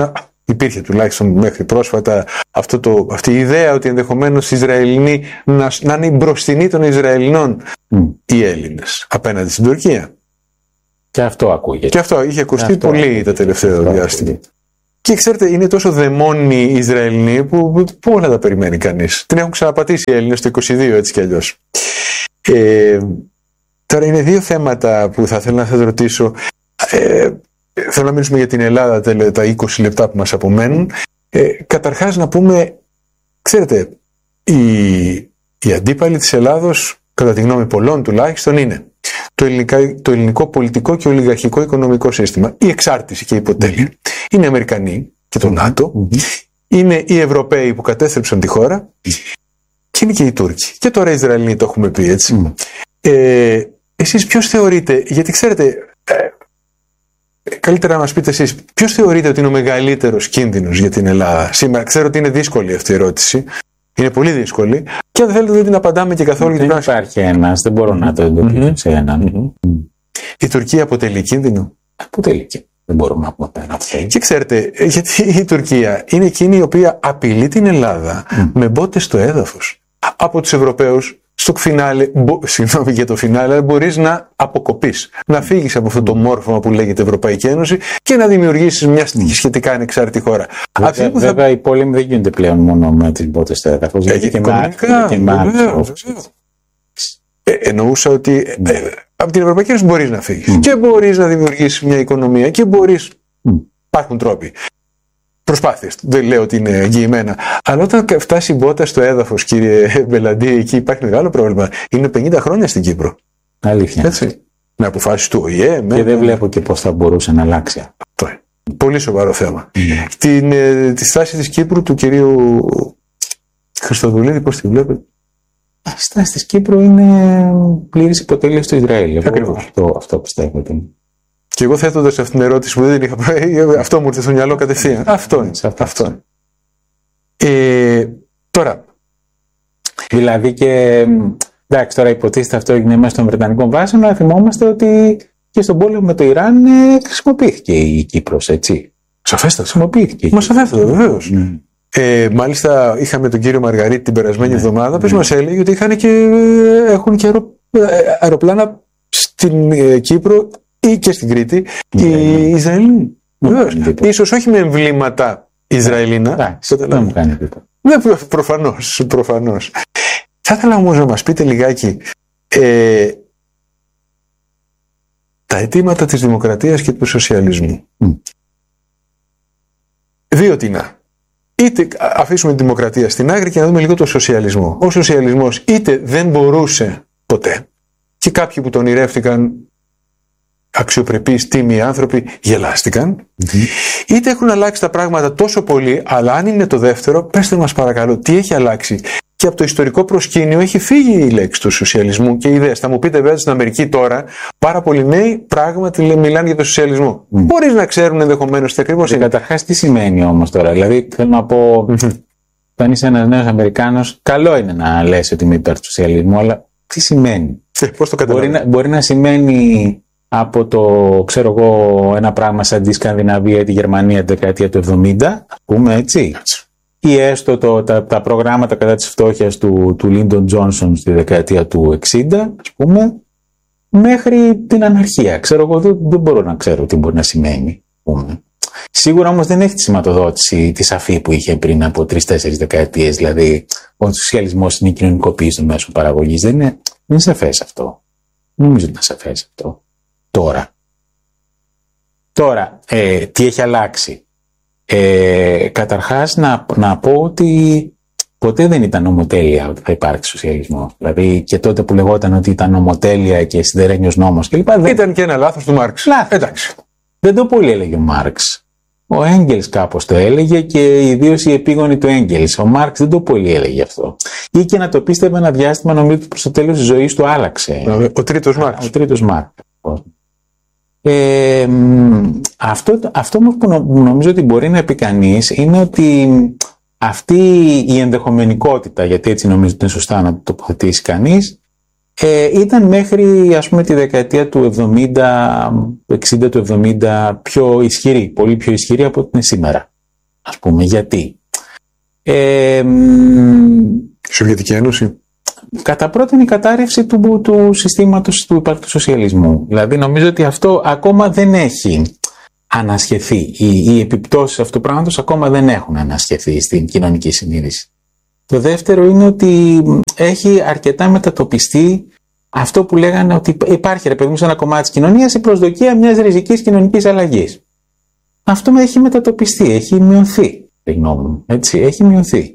υπήρχε τουλάχιστον μέχρι πρόσφατα αυτό το, αυτή η ιδέα ότι ενδεχομένως οι Ισραηλινοί να, να είναι οι μπροστινοί των Ισραηλινών mm. οι Έλληνες απέναντι στην Τουρκία. Και αυτό ακούγεται. Και αυτό είχε ακουστεί πολύ ακούγεται. τα τελευταία διάστημα. Και ξέρετε, είναι τόσο δαιμόνοι οι Ισραηλινοί που πού να τα περιμένει κανείς. Την έχουν ξαναπατήσει οι Έλληνες το είκοσι δύο έτσι κι αλλιώς. Ε, τώρα είναι δύο θέματα που θα ήθελα να σας ρωτήσω. Ε, θέλω να μιλήσουμε για την Ελλάδα τα είκοσι λεπτά που μας απομένουν. Ε, καταρχάς να πούμε, ξέρετε, οι, οι αντίπαλοι της Ελλάδος, κατά τη γνώμη πολλών τουλάχιστον, είναι το, ελληνικά, το ελληνικό πολιτικό και ολιγαρχικό οικονομικό σύστημα, η εξάρτηση και η υποτέλεια. Mm-hmm. Είναι οι Αμερικανοί και το ΝΑΤΟ, mm-hmm. είναι οι Ευρωπαίοι που κατέστρεψαν τη χώρα και είναι και οι Τούρκοι. Και τώρα οι Ισραηλοί το έχουμε πει έτσι. Mm-hmm. Ε, εσείς ποιος θεωρείτε, γιατί ξέρετε, ε, καλύτερα να μας πείτε εσείς, ποιος θεωρείτε ότι είναι ο μεγαλύτερος κίνδυνος για την Ελλάδα σήμερα? Ξέρω ότι είναι δύσκολη αυτή η ερώτηση. Είναι πολύ δύσκολη. Και αν θέλετε δεν την απαντάμε και καθόλου. Δεν υπάρχει πράσινη. Ένας, δεν μπορώ να το εντοπίσω mm-hmm. σε έναν. Mm-hmm. Η Τουρκία αποτελεί κίνδυνο. Αποτελεί κίνδυνο. Δεν μπορούμε να πούμε πέρα. Και ξέρετε, γιατί η Τουρκία είναι εκείνη η οποία απειλεί την Ελλάδα mm. με μπότες στο έδαφος. Από τους Ευρωπαίους, στο φινάλε, μπο, συγγνώμη για το φινάλε, μπορείς να αποκοπείς, να φύγεις από αυτό το μόρφωμα που λέγεται Ευρωπαϊκή Ένωση και να δημιουργήσεις μια σχετικά ανεξάρτητη χώρα. Βέβαια, θα... βέβαια οι πόλεμοι δεν γίνονται πλέον μόνο με τις μπότες στο έδαφος. Ε, και οικονομικά. Ε, εννοούσα ότι mm. ε, από την Ευρωπαϊκή Ένωση μπορείς να φύγεις mm. και μπορείς να δημιουργήσεις μια οικονομία και μπορείς. Mm. Υπάρχουν τρόποι. Προσπάθειες. Δεν λέω ότι είναι εγγυημένα. Αλλά όταν φτάσει η μπότα στο έδαφος, κύριε Μπελαντή, εκεί υπάρχει μεγάλο πρόβλημα. Είναι πενήντα χρόνια στην Κύπρο. Αλήθεια. Έτσι. Με αποφάσεις του Ο Η Ε. Και δεν βλέπω και πώς θα μπορούσε να αλλάξει. Αυτό είναι. Πολύ σοβαρό θέμα. Mm. Την, ε, τη στάση της Κύπρου του κυρίου Χριστοδουλίδη, πώς τη βλέπετε? Η στάση της Κύπρου είναι πλήρης υποτέλεια στο Ισραήλ. Ακριβώς. Αυτό, αυτό πιστεύω ότι είναι. Και εγώ θέτοντας αυτήν την ερώτηση που δεν την είχα πει, αυτό μου ήρθε στο μυαλό κατευθείαν. Αυτό είναι. Αυτό. αυτό. Ε, τώρα. Δηλαδή και. Εντάξει, τώρα υποτίθεται αυτό έγινε μέσα των Βρετανικών βάσεων, αλλά θυμόμαστε ότι και στον πόλεμο με το Ιράν ε, χρησιμοποιήθηκε η Κύπρος, έτσι. Σαφέστατα. Χρησιμοποιήθηκε. Μα σαφέστατα, βεβαίως. Mm. Ε, μάλιστα, είχαμε τον κύριο Μαργαρίτη την περασμένη mm. εβδομάδα, που mm. μας έλεγε ότι είχαν και, έχουν και αερο, αεροπλάνα στην ε, Κύπρο ή και στην Κρήτη mm. οι Ισραηλοί. Mm. Ίσως όχι με εμβλήματα Ισραηλίνα. Δεν μου κάνει τίποτα. Ναι, προφανώς, προφανώς. Θα ήθελα όμως να μας πείτε λιγάκι ε, τα αιτήματα της δημοκρατίας και του σοσιαλισμού. Mm. Δύο τινά. Είτε αφήσουμε τη δημοκρατία στην άκρη και να δούμε λίγο το σοσιαλισμό. Ο σοσιαλισμός είτε δεν μπορούσε ποτέ και κάποιοι που τον ονειρεύτηκαν αξιοπρεπείς, τίμοι άνθρωποι γελάστηκαν, mm-hmm. είτε έχουν αλλάξει τα πράγματα τόσο πολύ, αλλά αν είναι το δεύτερο, πέστε μας παρακαλώ τι έχει αλλάξει. Και από το ιστορικό προσκήνιο έχει φύγει η λέξη του σοσιαλισμού και οι ιδέες. Θα μου πείτε βέβαια στην Αμερική τώρα, πάρα πολλοί νέοι πράγματι μιλάνε για το σοσιαλισμό. Mm. Μπορείς να ξέρουν ενδεχομένως τι ακριβώς είναι. Καταρχάς τι σημαίνει όμως τώρα. Δηλαδή θέλω να πω, όταν είσαι ένας νέος Αμερικάνος, καλό είναι να λες ότι είμαι υπέρ του σοσιαλισμού, αλλά τι σημαίνει. Ε, πώς το καταλαβαίνω. Μπορεί να, μπορεί να σημαίνει από το, ξέρω εγώ, ένα πράγμα σαν τη Σκανδιναβία ή τη Γερμανία τη δεκαετία του εβδομήντα, ας πούμε έτσι. έτσι. Ή έστω το, τα, τα προγράμματα κατά της φτώχειας του, του Λίντον Τζόνσον στη δεκαετία του εξήντα, ας πούμε, μέχρι την αναρχία. Ξέρω εγώ, δεν, δεν μπορώ να ξέρω τι μπορεί να σημαίνει. Πούμε. Σίγουρα όμως δεν έχει τη σηματοδότηση τη σαφή που είχε πριν από τρεις-τέσσερις δεκαετίες. Δηλαδή, ο σοσιαλισμός είναι η κοινωνικοποίηση των μέσων παραγωγής. Δεν είναι, δεν είναι σαφές αυτό. Νομίζω ότι είναι σαφές αυτό. Τώρα. Τώρα, ε, τι έχει αλλάξει. Ε, καταρχάς να, να πω ότι ποτέ δεν ήταν νομοτέλεια ότι θα υπάρξει σοσιαλισμό. Δηλαδή και τότε που λεγόταν ότι ήταν νομοτέλεια και σιδερένιος νόμος κλπ. Ήταν και ένα λάθος του Μάρξ. Λάθος. Εντάξει. Δεν το πολύ έλεγε ο Μάρξ. Ο Έγγελς κάπως το έλεγε και ιδίως οι επίγονοι του Έγγελς. Ο Μάρξ δεν το πολύ έλεγε αυτό. Ή και να το πίστευε ένα διάστημα, νομίζω ότι προς το τέλος της ζωής του άλλαξε. Ο τρίτος Μάρξ. Ο τρίτος Μάρξ. Ε, αυτό, αυτό που νομίζω ότι μπορεί να πει κανείς είναι ότι αυτή η ενδεχομενικότητα, γιατί έτσι νομίζω ότι είναι σωστά να το τοποθετήσει κανείς, ε, ήταν μέχρι ας πούμε τη δεκαετία του εβδομήντα, εξήντα του εβδομήντα πιο ισχυρή, πολύ πιο ισχυρή από ό,τι είναι σήμερα. ας πούμε. Γιατί? Ε, Σοβιετική Ένωση. Κατά πρώτον η κατάρρευση του, του συστήματος του υπαρκτού σοσιαλισμού. Δηλαδή νομίζω ότι αυτό ακόμα δεν έχει ανασχεθεί. Οι, οι επιπτώσεις αυτού του πράγματος ακόμα δεν έχουν ανασχεθεί στην κοινωνική συνείδηση. Το δεύτερο είναι ότι έχει αρκετά μετατοπιστεί αυτό που λέγανε ότι υπάρχει, ρε παιδί μου, σε ένα κομμάτι της κοινωνίας η προσδοκία μιας ριζικής κοινωνικής αλλαγής. Αυτό έχει μετατοπιστεί, έχει μειωθεί, τη γνώμη μου, έτσι, έχει μειωθεί.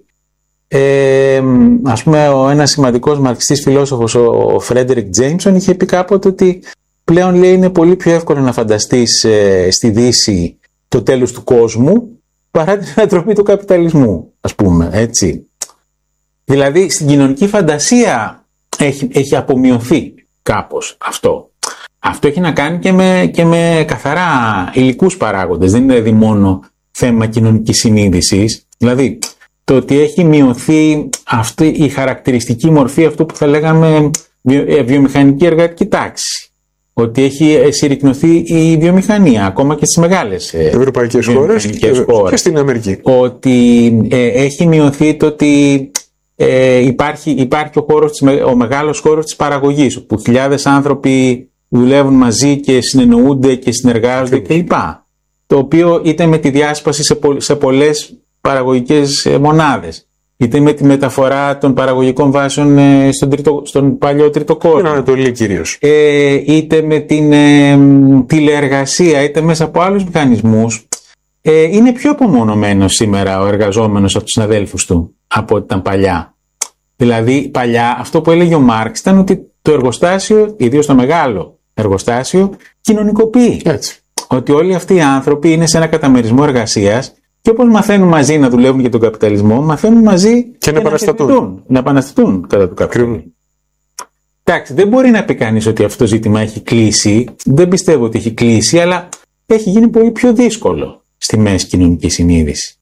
Ε, ας πούμε, ο ένας σημαντικός μαρξιστής φιλόσοφος, ο Φρέντερικ Τζέιμσον, είχε πει κάποτε ότι πλέον, λέει, είναι πολύ πιο εύκολο να φανταστείς ε, στη Δύση το τέλος του κόσμου παρά την ανατροπή του καπιταλισμού, ας πούμε, έτσι. Δηλαδή, στην κοινωνική φαντασία έχει, έχει απομειωθεί κάπως αυτό. Αυτό έχει να κάνει και με, και με καθαρά υλικούς παράγοντες. Δεν είναι δηλαδή μόνο θέμα κοινωνικής συνείδησης. Δηλαδή, το ότι έχει μειωθεί αυτή η χαρακτηριστική μορφή, αυτό που θα λέγαμε βιο, βιομηχανική εργατική τάξη. Ότι έχει συρρικνωθεί η βιομηχανία, ακόμα και στις μεγάλες ευρωπαϊκές χώρες και στην Αμερική. Ότι ε, έχει μειωθεί το ότι ε, υπάρχει, υπάρχει ο, χώρος, ο μεγάλος χώρος της παραγωγής, όπου χιλιάδες άνθρωποι δουλεύουν μαζί και συνεννοούνται και συνεργάζονται κλπ. Το οποίο είτε με τη διάσπαση σε, πο, σε πολλές παραγωγικές μονάδες, είτε με τη μεταφορά των παραγωγικών βάσεων στον, τρίτο, στον παλιό τρίτο κόσμο. Στην Ανατολή κυρίως. Ε, είτε με την ε, τηλεεργασία, είτε μέσα από άλλους μηχανισμούς. Ε, είναι πιο απομονωμένος σήμερα ο εργαζόμενος από τους συναδέλφους του από ό,τι ήταν παλιά. Δηλαδή, παλιά αυτό που έλεγε ο Μάρξ ήταν ότι το εργοστάσιο, ιδίως το μεγάλο εργοστάσιο, κοινωνικοποιεί. Έτσι. Ότι όλοι αυτοί οι άνθρωποι είναι σε ένα καταμερισμό εργασίας. Και όπως μαθαίνουν μαζί να δουλεύουν για τον καπιταλισμό, μαθαίνουν μαζί και, και να επαναστατούν. Να επαναστατούν κατά του καπιταλισμού. Εντάξει, δεν μπορεί να πει κανείς ότι αυτό το ζήτημα έχει κλείσει. Δεν πιστεύω ότι έχει κλείσει, αλλά έχει γίνει πολύ πιο δύσκολο στη μέση κοινωνική συνείδηση.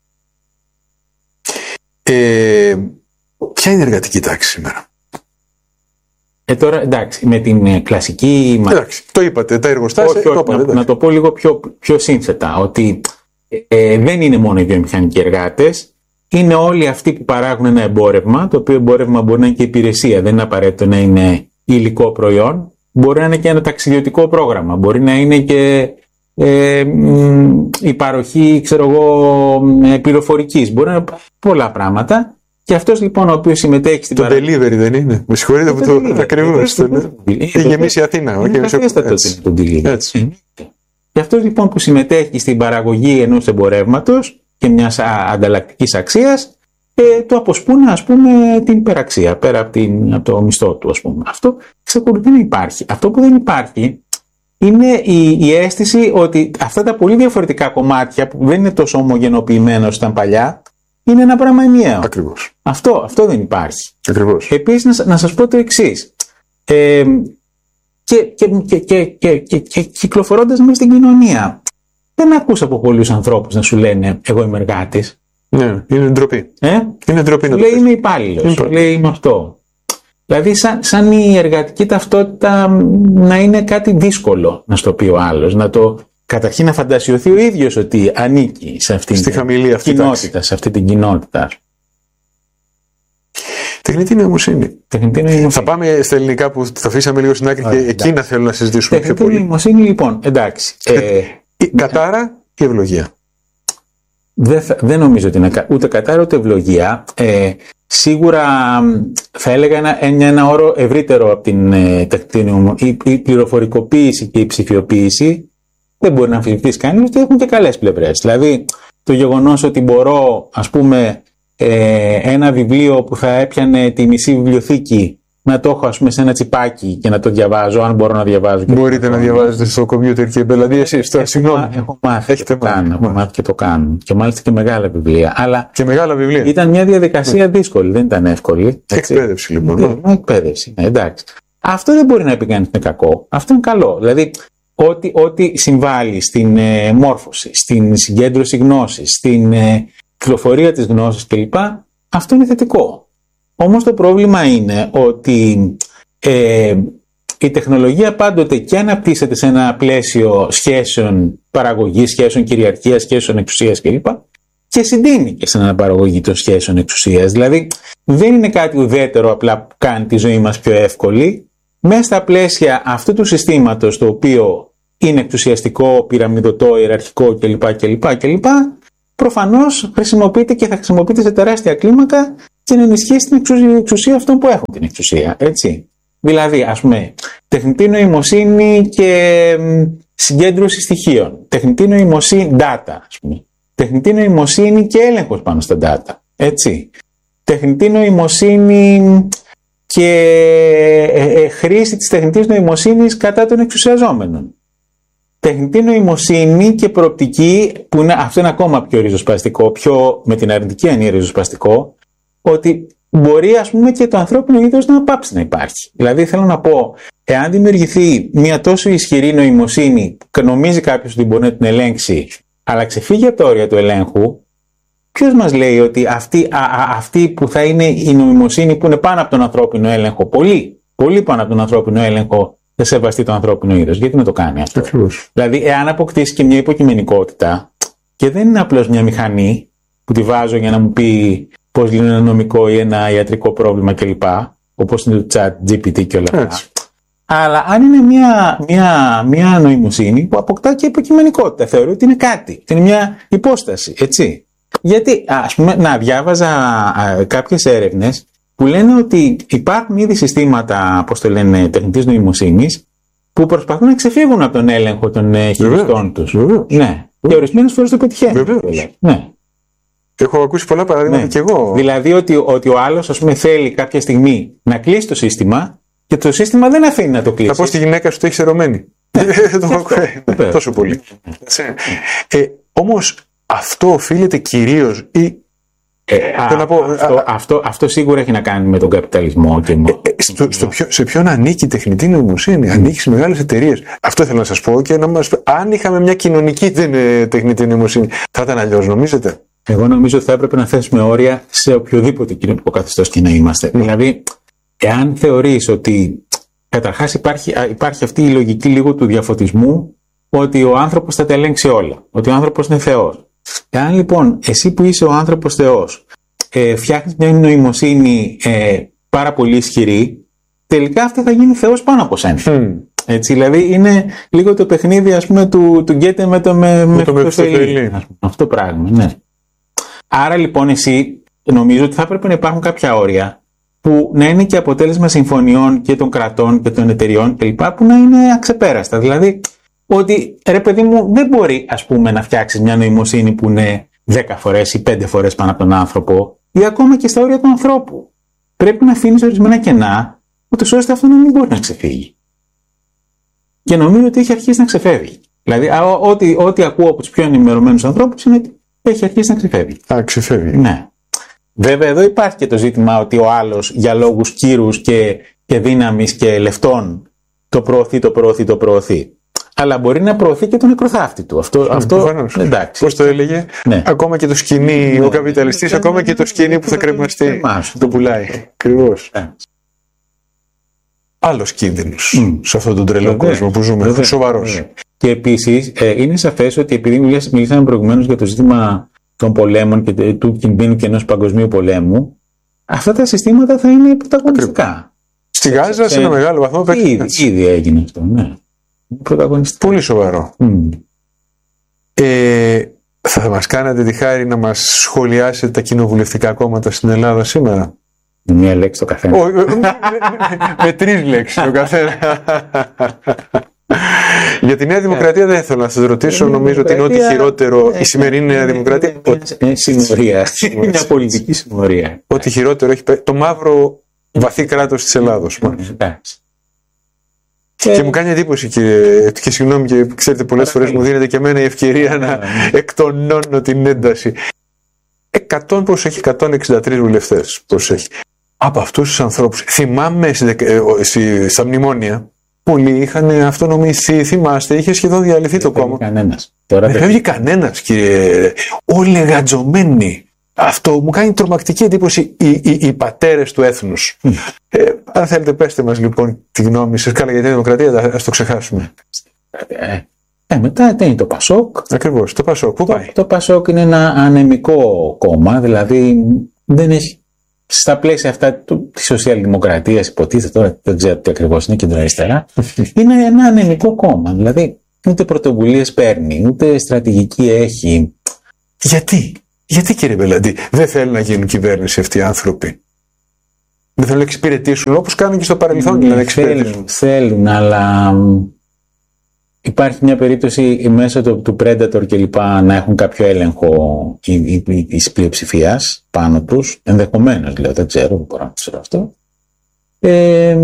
Ε, ποια είναι η εργατική τάξη σήμερα? Ε, τώρα, εντάξει, με την κλασική. Εντάξει, το είπατε, τα εργοστάσια. Όχι, όχι, το είπατε, να, να το πω λίγο πιο, πιο σύνθετα, ότι Ε, δεν είναι μόνο οι βιομηχανικοί εργάτες, είναι όλοι αυτοί που παράγουν ένα εμπόρευμα, το οποίο εμπόρευμα μπορεί να είναι και υπηρεσία, δεν είναι απαραίτητο να είναι υλικό προϊόν, μπορεί να είναι και ένα ταξιδιωτικό πρόγραμμα, μπορεί να είναι και ε, η παροχή, ξέρω εγώ, πληροφορικής, μπορεί να είναι πολλά πράγματα. Και αυτός λοιπόν ο οποίος συμμετέχει στην το paragωγή. Delivery δεν είναι? Με συγχωρείτε που το ακριβώς. Έχει γεμίσει η Αθήνα. Είναι το delivery. Και αυτός λοιπόν που συμμετέχει στην παραγωγή ενός εμπορεύματος και μιας ανταλλακτικής αξίας, ε, το αποσπούν, ας πούμε, την υπεραξία πέρα από, την, από το μισθό του, ας πούμε. Αυτό εξακολουθεί να υπάρχει. Αυτό που δεν υπάρχει είναι η, η αίσθηση ότι αυτά τα πολύ διαφορετικά κομμάτια που δεν είναι τόσο ομογενοποιημένα όσο ήταν παλιά, είναι ένα πράγμα ενιαίο. Ακριβώς. Αυτό, αυτό δεν υπάρχει. Ακριβώς. Επίσης, να, να σας πω το εξής. Ε, Και, και, και, και, και, και, και κυκλοφορώντας μέσα στην κοινωνία, δεν ακούς από πολλούς ανθρώπους να σου λένε εγώ είμαι εργάτης. Ναι, είναι ντροπή. Ε? Είναι ντροπή να λέει είμαι υπάλληλος, λέει είμαι αυτό. Δηλαδή σαν, σαν η εργατική ταυτότητα να είναι κάτι δύσκολο να στο πει ο άλλος, να το καταρχήν να φαντασιωθεί ο ίδιος ότι ανήκει σε αυτή την κοινότητα, σε αυτή την κοινότητα. Τεχνητή νοημοσύνη. Τεχνητή νοημοσύνη. Θα πάμε στα ελληνικά που τα αφήσαμε λίγο στην άκρη. Α, και εκεί να θέλω να συζητήσουμε πιο πολύ. Τεχνητή νοημοσύνη, λοιπόν, εντάξει. Ε, η κατάρα και ευλογία. Δεν, θα, δεν νομίζω ότι είναι ούτε κατάρα ούτε ευλογία. Ε, σίγουρα θα έλεγα ένα, ένα, ένα όρο ευρύτερο από την ε, τεχνητή νοημοσύνη. Η, η πληροφορικοποίηση και η ψηφιοποίηση δεν μπορεί να αμφισβητήσει κανείς ότι έχουν και καλές πλευρές. Δηλαδή, το γεγονός ότι μπορώ, ας πούμε, Ε, ένα βιβλίο που θα έπιανε τη μισή βιβλιοθήκη να το έχω, ας πούμε, σε ένα τσιπάκι και να το διαβάζω, αν μπορώ να διαβάζω. Μπορείτε να διαβάζετε στο κομπιούτερ και δηλαδή εσείς τώρα, συγγνώμη. Έχω μάθει και το κάνω, έχω μάθει και το κάνω. Και μάλιστα και μεγάλα βιβλία. Αλλά και μεγάλα βιβλία. Ήταν μια διαδικασία δύσκολη, δεν ήταν εύκολη. Εκπαίδευση λοιπόν. Ναι, ναι, εκπαίδευση, ναι, εντάξει. Αυτό δεν μπορεί να πει κανείς είναι κακό. Αυτό είναι καλό. Δηλαδή, ό,τι, ό,τι συμβάλλει στην ε, μόρφωση, στην συγκέντρωση γνώσης, στην ε, κυκλοφορία της γνώσης κλπ. Αυτό είναι θετικό. Όμως το πρόβλημα είναι ότι ε, η τεχνολογία πάντοτε και αναπτύσσεται σε ένα πλαίσιο σχέσεων παραγωγής, σχέσεων κυριαρχίας, σχέσεων εξουσίας κλπ. και συντείνει και στην αναπαραγωγή των σχέσεων εξουσίας. Δηλαδή δεν είναι κάτι ουδέτερο απλά που κάνει τη ζωή μας πιο εύκολη. Μέσα στα πλαίσια αυτού του συστήματος, το οποίο είναι εξουσιαστικό, πυραμιδωτό, ιεραρχικό κλπ. κλπ, κλπ, προφανώς χρησιμοποιείται και θα χρησιμοποιείται σε τεράστια κλίμακα και να ενισχύσει την εξουσία, εξουσία αυτών που έχουν την εξουσία. Έτσι. Δηλαδή, ας πούμε, τεχνητή νοημοσύνη και συγκέντρωση στοιχείων. Τεχνητή νοημοσύνη, data, ας πούμε. Τεχνητή νοημοσύνη και έλεγχος πάνω στα data. Έτσι. Τεχνητή νοημοσύνη και ε, ε, χρήση της τεχνητής νοημοσύνης κατά των εξουσιαζόμενων. Τεχνητή νοημοσύνη και προοπτική, που είναι, αυτό είναι ακόμα πιο ριζοσπαστικό, πιο με την αρνητική έννοια ριζοσπαστικό, ότι μπορεί, ας πούμε, και το ανθρώπινο είδος να πάψει να υπάρχει. Δηλαδή, θέλω να πω, εάν δημιουργηθεί μια τόσο ισχυρή νοημοσύνη που νομίζει κάποιος ότι μπορεί να την ελέγξει, αλλά ξεφύγει από τα όρια του ελέγχου, ποιος μας λέει ότι αυτή, α, α, αυτή που θα είναι η νοημοσύνη που είναι πάνω από τον ανθρώπινο έλεγχο, πολύ, πολύ πάνω από τον ανθρώπινο έλεγχο, θα σεβαστεί το ανθρώπινο είδος? Γιατί να το κάνει αυτό? Ακριβώς. Δηλαδή, εάν αποκτήσει και μια υποκειμενικότητα, και δεν είναι απλώς μια μηχανή που τη βάζω για να μου πει πώς λύνει ένα νομικό ή ένα ιατρικό πρόβλημα κλπ., όπως είναι το chat τζι πι τι και όλα αυτά. Έτσι. Αλλά αν είναι μια, μια, μια νοημοσύνη που αποκτά και υποκειμενικότητα, θεωρώ ότι είναι κάτι, ότι είναι μια υπόσταση, έτσι. Γιατί, ας πούμε, να διάβαζα α, κάποιες έρευνες που λένε ότι υπάρχουν ήδη συστήματα, πώς το λένε, τεχνητής νοημοσύνης, που προσπαθούν να ξεφύγουν από τον έλεγχο των ε, χειριστών τους. Βεβαίως. Ναι. Και ορισμένες φορές το πετυχαίνουν. Βεβαίως. Ναι. Έχω ακούσει πολλά παραδείγματα Ναι. κι εγώ. Δηλαδή ότι, ότι ο άλλος, ας πούμε, θέλει κάποια στιγμή να κλείσει το σύστημα και το σύστημα δεν αφήνει να το κλείσει. Θα πω στη γυναίκα σου το έχει ερωμένη. Το έχω ακούσει. Τόσο πολύ. Ε, όμως αυτό οφείλεται κυρίως ή. Ε, Θέλω να πω, αυτό, α, αυτό, αυτό σίγουρα έχει να κάνει με τον καπιταλισμό. Και με... Ε, στο, στο ποιο, σε ποιον ανήκει η τεχνητή νοημοσύνη? Mm. Ανήκει σε μεγάλες εταιρείες. Αυτό θέλω να σας πω και να μας πει. Αν είχαμε μια κοινωνική δεν, ε, τεχνητή νοημοσύνη, θα ήταν αλλιώς, νομίζετε? Εγώ νομίζω ότι θα έπρεπε να θέσουμε όρια σε οποιοδήποτε κοινωνικό καθεστώς και να είμαστε. Mm. Δηλαδή, εάν θεωρείς ότι καταρχάς υπάρχει, υπάρχει αυτή η λογική λίγο του διαφωτισμού, ότι ο άνθρωπος θα τα ελέγξει όλα, ότι ο άνθρωπος είναι Θεός. Εάν λοιπόν εσύ που είσαι ο άνθρωπος Θεός ε, φτιάχνεις μια νοημοσύνη ε, πάρα πολύ ισχυρή, τελικά αυτή θα γίνει Θεός πάνω από σένα. Mm. Έτσι, δηλαδή είναι λίγο το παιχνίδι, ας πούμε, του, του γκέτε με το με, με το Μεφιστοφέλη. Αυτό πράγμα, ναι. Άρα λοιπόν εσύ νομίζω ότι θα έπρεπε να υπάρχουν κάποια όρια που να είναι και αποτέλεσμα συμφωνιών και των κρατών και των εταιριών κλπ. Που να είναι αξεπέραστα. Δηλαδή ότι ρε παιδί μου δεν μπορεί, ας πούμε, να φτιάξεις μια νοημοσύνη που είναι δέκα φορές ή πέντε φορές πάνω από τον άνθρωπο ή ακόμα και στα όρια του ανθρώπου. Πρέπει να αφήνεις ορισμένα κενά, ούτως ώστε αυτό να μην μπορεί να ξεφύγει. Και νομίζω ότι έχει αρχίσει να ξεφεύγει. Δηλαδή, ό,τι, ό,τι ακούω από τους πιο ενημερωμένους ανθρώπους είναι ότι έχει αρχίσει να ξεφεύγει. Α, ξεφεύγει. Ναι. Βέβαια, εδώ υπάρχει και το ζήτημα ότι ο άλλος για λόγους κύρους και, και δύναμης και λεφτών το προωθεί, το προωθεί, το προωθεί. Αλλά μπορεί να προωθεί και τον νεκροθάφτη του. Αυτό, αυτό εντάξει. Πώς το έλεγε, ναι. Ακόμα και το σκηνή, ναι. Ο καπιταλιστής, ναι. Ακόμα και το σκηνή που θα κρεμαστεί, το πουλάει. Ακριβώς. Ναι. Άλλος κίνδυνος mm. σε αυτόν τον τρελό Βεβαίως. κόσμο που ζούμε. Βεβαίως. Σοβαρός. Βεβαίως. Και επίσης ε, είναι σαφές ότι επειδή μιλήσαμε προηγουμένως για το ζήτημα των πολέμων και του κινδύνου και ενός παγκοσμίου πολέμου, αυτά τα συστήματα θα είναι πρωταγωνιστικά. Στη Γάζα, σε ένα μεγάλο βαθμό, ήδη, ήδη έγινε αυτό. Ναι. Πολύ σοβαρό. Mm. Ε, θα μας κάνατε τη χάρη να μας σχολιάσετε τα κοινοβουλευτικά κόμματα στην Ελλάδα σήμερα? Με μία λέξη το καθένα. Oh, με, με, με τρεις λέξεις το καθένα. Για τη Νέα Δημοκρατία δεν θέλω να σας ρωτήσω. Νομίζω ότι είναι ό,τι χειρότερο η σημερινή Νέα Δημοκρατία. Είναι συμμορία. Είναι μια πολιτική συμμορία. Ό,τι χειρότερο έχει το μαύρο βαθύ κράτος της Ελλάδος. Εντάξει. Και, και μου κάνει εντύπωση, κύριε, και συγγνώμη, και ξέρετε, πολλές φορές μου δίνεται και εμένα η ευκαιρία να εκτονώνω την ένταση. εκατό προσέχει, εκατόν εξήντα τρεις βουλευτές προσέχει. Από αυτούς τους ανθρώπους, θυμάμαι στα μνημόνια, πολλοί είχαν αυτονομηθεί, θυμάστε, είχε σχεδόν διαλυθεί το κόμμα. Κανένας. Δεν φεύγει κανένας, κύριε. Όλοι γατζωμένοι. Αυτό μου κάνει τρομακτική εντύπωση οι, οι, οι πατέρες του έθνους. Mm. Ε, αν θέλετε, πέστε μας λοιπόν τη γνώμη σας. Καλά, για τη Δημοκρατία ας το ξεχάσουμε. Ε, Ε, μετά είναι το Πασόκ. Ακριβώς, το Πασόκ. Πού πάει? Το, το Πασόκ είναι ένα ανεμικό κόμμα, δηλαδή δεν έχει. Στα πλαίσια αυτά του, της σοσιαλδημοκρατίας, υποτίθεται τώρα, δεν ξέρω τι ακριβώς είναι, κεντροαριστερά, είναι ένα ανεμικό κόμμα. Δηλαδή, ούτε πρωτοβουλίες παίρνει, ούτε στρατηγική έχει. Γιατί, γιατί κύριε Μπελαντή, δεν θέλουν να γίνουν κυβέρνηση αυτοί οι άνθρωποι? Δεν θέλουν να εξυπηρετήσουν όπως κάνουν και στο παρελθόν, ναι, να εξυπηρετήσουν. Θέλουν, θέλουν, αλλά υπάρχει μια περίπτωση μέσω του, του Predator και λοιπά να έχουν κάποιο έλεγχο της πλειοψηφίας πάνω τους, ενδεχομένως λέω, δεν ξέρω, δεν μπορώ να ξέρω αυτό. Ε,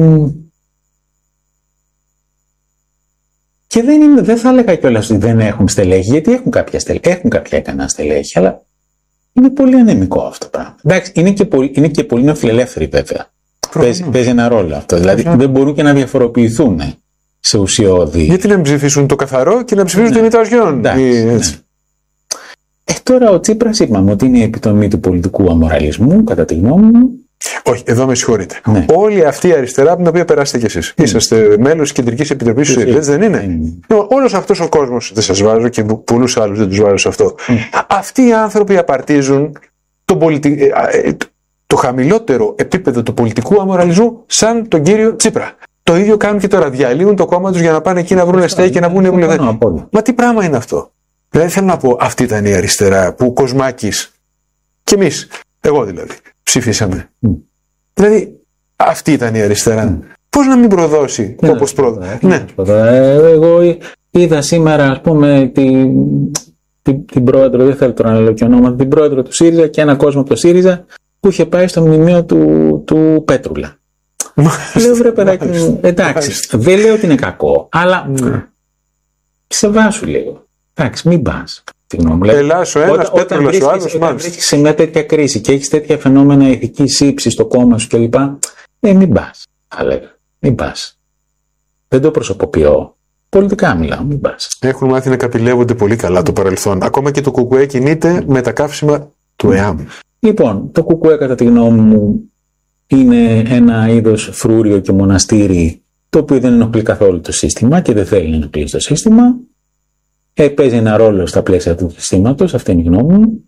και δεν, είναι, δεν θα έλεγα κιόλας ότι δεν έχουν στελέχη, γιατί έχουν κάποια στελέχη, έχουν κάποια ικανά στελέχη, αλλά είναι πολύ ανεμικό αυτό το πράγμα. Εντάξει, είναι και πολύ, είναι και πολύ νεοφιλελεύθεροι βέβαια. Παίζει, παίζει ένα ρόλο αυτό, δηλαδή Προφανώς. Δεν μπορούν και να διαφοροποιηθούν σε ουσιώδη. Γιατί να μην ψηφίσουν το καθαρό και να ψηφίσουν ναι. την ητταοσιόν. Ναι. Ε, τώρα ο Τσίπρας είπαμε ότι είναι η επιτομή του πολιτικού αμοραλισμού, κατά τη γνώμη μου. Όχι, εδώ με συγχωρείτε. Ναι. Όλη αυτή η αριστερά από την οποία περάσετε κι εσείς. Mm. Είσαστε μέλος της Κεντρικής Επιτροπής του ΣΥΡΙΖΑ, δεν είναι? Mm. Όλος αυτός ο κόσμος, δεν σας βάζω και πολλούς άλλους δεν τους βάζω σε αυτό. Mm. Αυτοί οι άνθρωποι απαρτίζουν το, πολιτι... το χαμηλότερο επίπεδο του πολιτικού αμοραλισμού σαν τον κύριο Τσίπρα. Το ίδιο κάνουν και τώρα. Διαλύουν το κόμμα τους για να πάνε εκεί να βρουν στέκι και να βγουν βουλευτές. Μα τι πράγμα είναι αυτό? Δηλαδή θέλω να πω, αυτή ήταν η αριστερά που ο Κοσμάκης και εμείς, εγώ δηλαδή, ψηφίσαμε. Mm. Δηλαδή αυτή ήταν η αριστερά. Mm. Πώς να μην προδώσει yeah, όπως πρόδωσε? Ναι. Εγώ είδα σήμερα, ας πούμε, την, την, την πρόεδρο, δεν θέλω τώρα να λέω και ονόματα, την πρόεδρο του ΣΥΡΙΖΑ και ένα κόσμο από το ΣΥΡΙΖΑ που είχε πάει στο μνημείο του, του Πέτρουλα. Λέω βρε παιδάκι μου, εντάξει, δεν λέω ότι είναι κακό, αλλά mm. σε βάσου λίγο. Εντάξει, μην πας. Ελλάς ο ένας, Πέτρουλας ο άλλος. Όταν βρίσκεις σε μια τέτοια κρίση και έχεις τέτοια φαινόμενα ηθικής ύψης στο κόμμα σου κλπ. Ε, μην πας. Θα λέγα. Μην πας. Δεν το προσωποποιώ. Πολιτικά μιλάω. Μην πας. Έχουν μάθει να καπηλεύονται πολύ καλά το παρελθόν. Ακόμα και το κουκουέ κινείται με τα καύσιμα του ΕΑΜ. Λοιπόν, το κουκουέ κατά τη γνώμη μου είναι ένα είδος φρούριο και μοναστήρι το οποίο δεν ενοχλεί καθόλου το σύστημα και δεν θέλει να ενοχλεί το σύστημα. Ε, παίζει ένα ρόλο στα πλαίσια του συστήματος, αυτή είναι η γνώμη μου.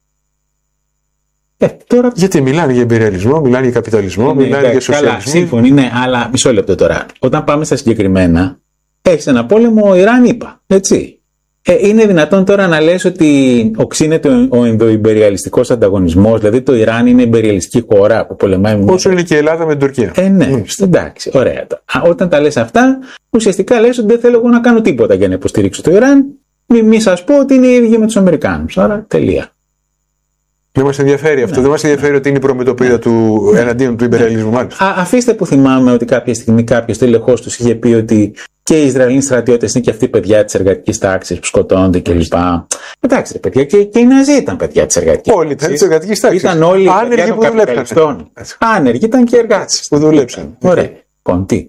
Ε, τώρα... Γιατί μιλάνε για εμπειριαλισμό, μιλάνε για καπιταλισμό, ναι, μιλάνε ναι, για σοσιαλισμό. Καλά, σύμφωνοι, ναι, αλλά μισό λεπτό τώρα. Όταν πάμε στα συγκεκριμένα, έχεις ένα πόλεμο Ιράν-ΗΠΑ, έτσι. Ε, είναι δυνατόν τώρα να λες ότι οξύνεται ο, ο ενδοϊμπεριαλιστικός ανταγωνισμός, δηλαδή το Ιράν είναι εμπεριαλιστική χώρα που πολεμάει με. Όσο είναι και η Ελλάδα με την Τουρκία. Ε, ναι, mm. εντάξει, ωραία. Α, όταν τα λες αυτά, ουσιαστικά λες ότι δεν θέλω εγώ να κάνω τίποτα για να υποστηρίξω το Ιράν, μην μη σας πω ότι είναι οι ίδιοι με τους Αμερικάνους. Άρα τελεία. Δεν μας ενδιαφέρει αυτό. Ναι, δεν μας ενδιαφέρει ναι. ότι είναι η προμετωπίδα ναι. του ναι. εναντίον του υπερεαλισμού. Ναι. Α, αφήστε που θυμάμαι ότι κάποια στιγμή κάποιος τελεχώς τους είχε πει ότι και οι Ισραηλοί στρατιώτες είναι και αυτοί παιδιά της εργατικής τάξης που σκοτώνονται κλπ. Εντάξει, ρε παιδιά, και, και οι Ναζί ήταν παιδιά της εργατικής τάξης. Όλοι ήταν της εργατικής τάξης. Ήταν όλοι άνεργοι που δουλέψαν. Άνεργοι ήταν και εργάτες που δουλέψαν. Ωραία. Λοιπόν, τι.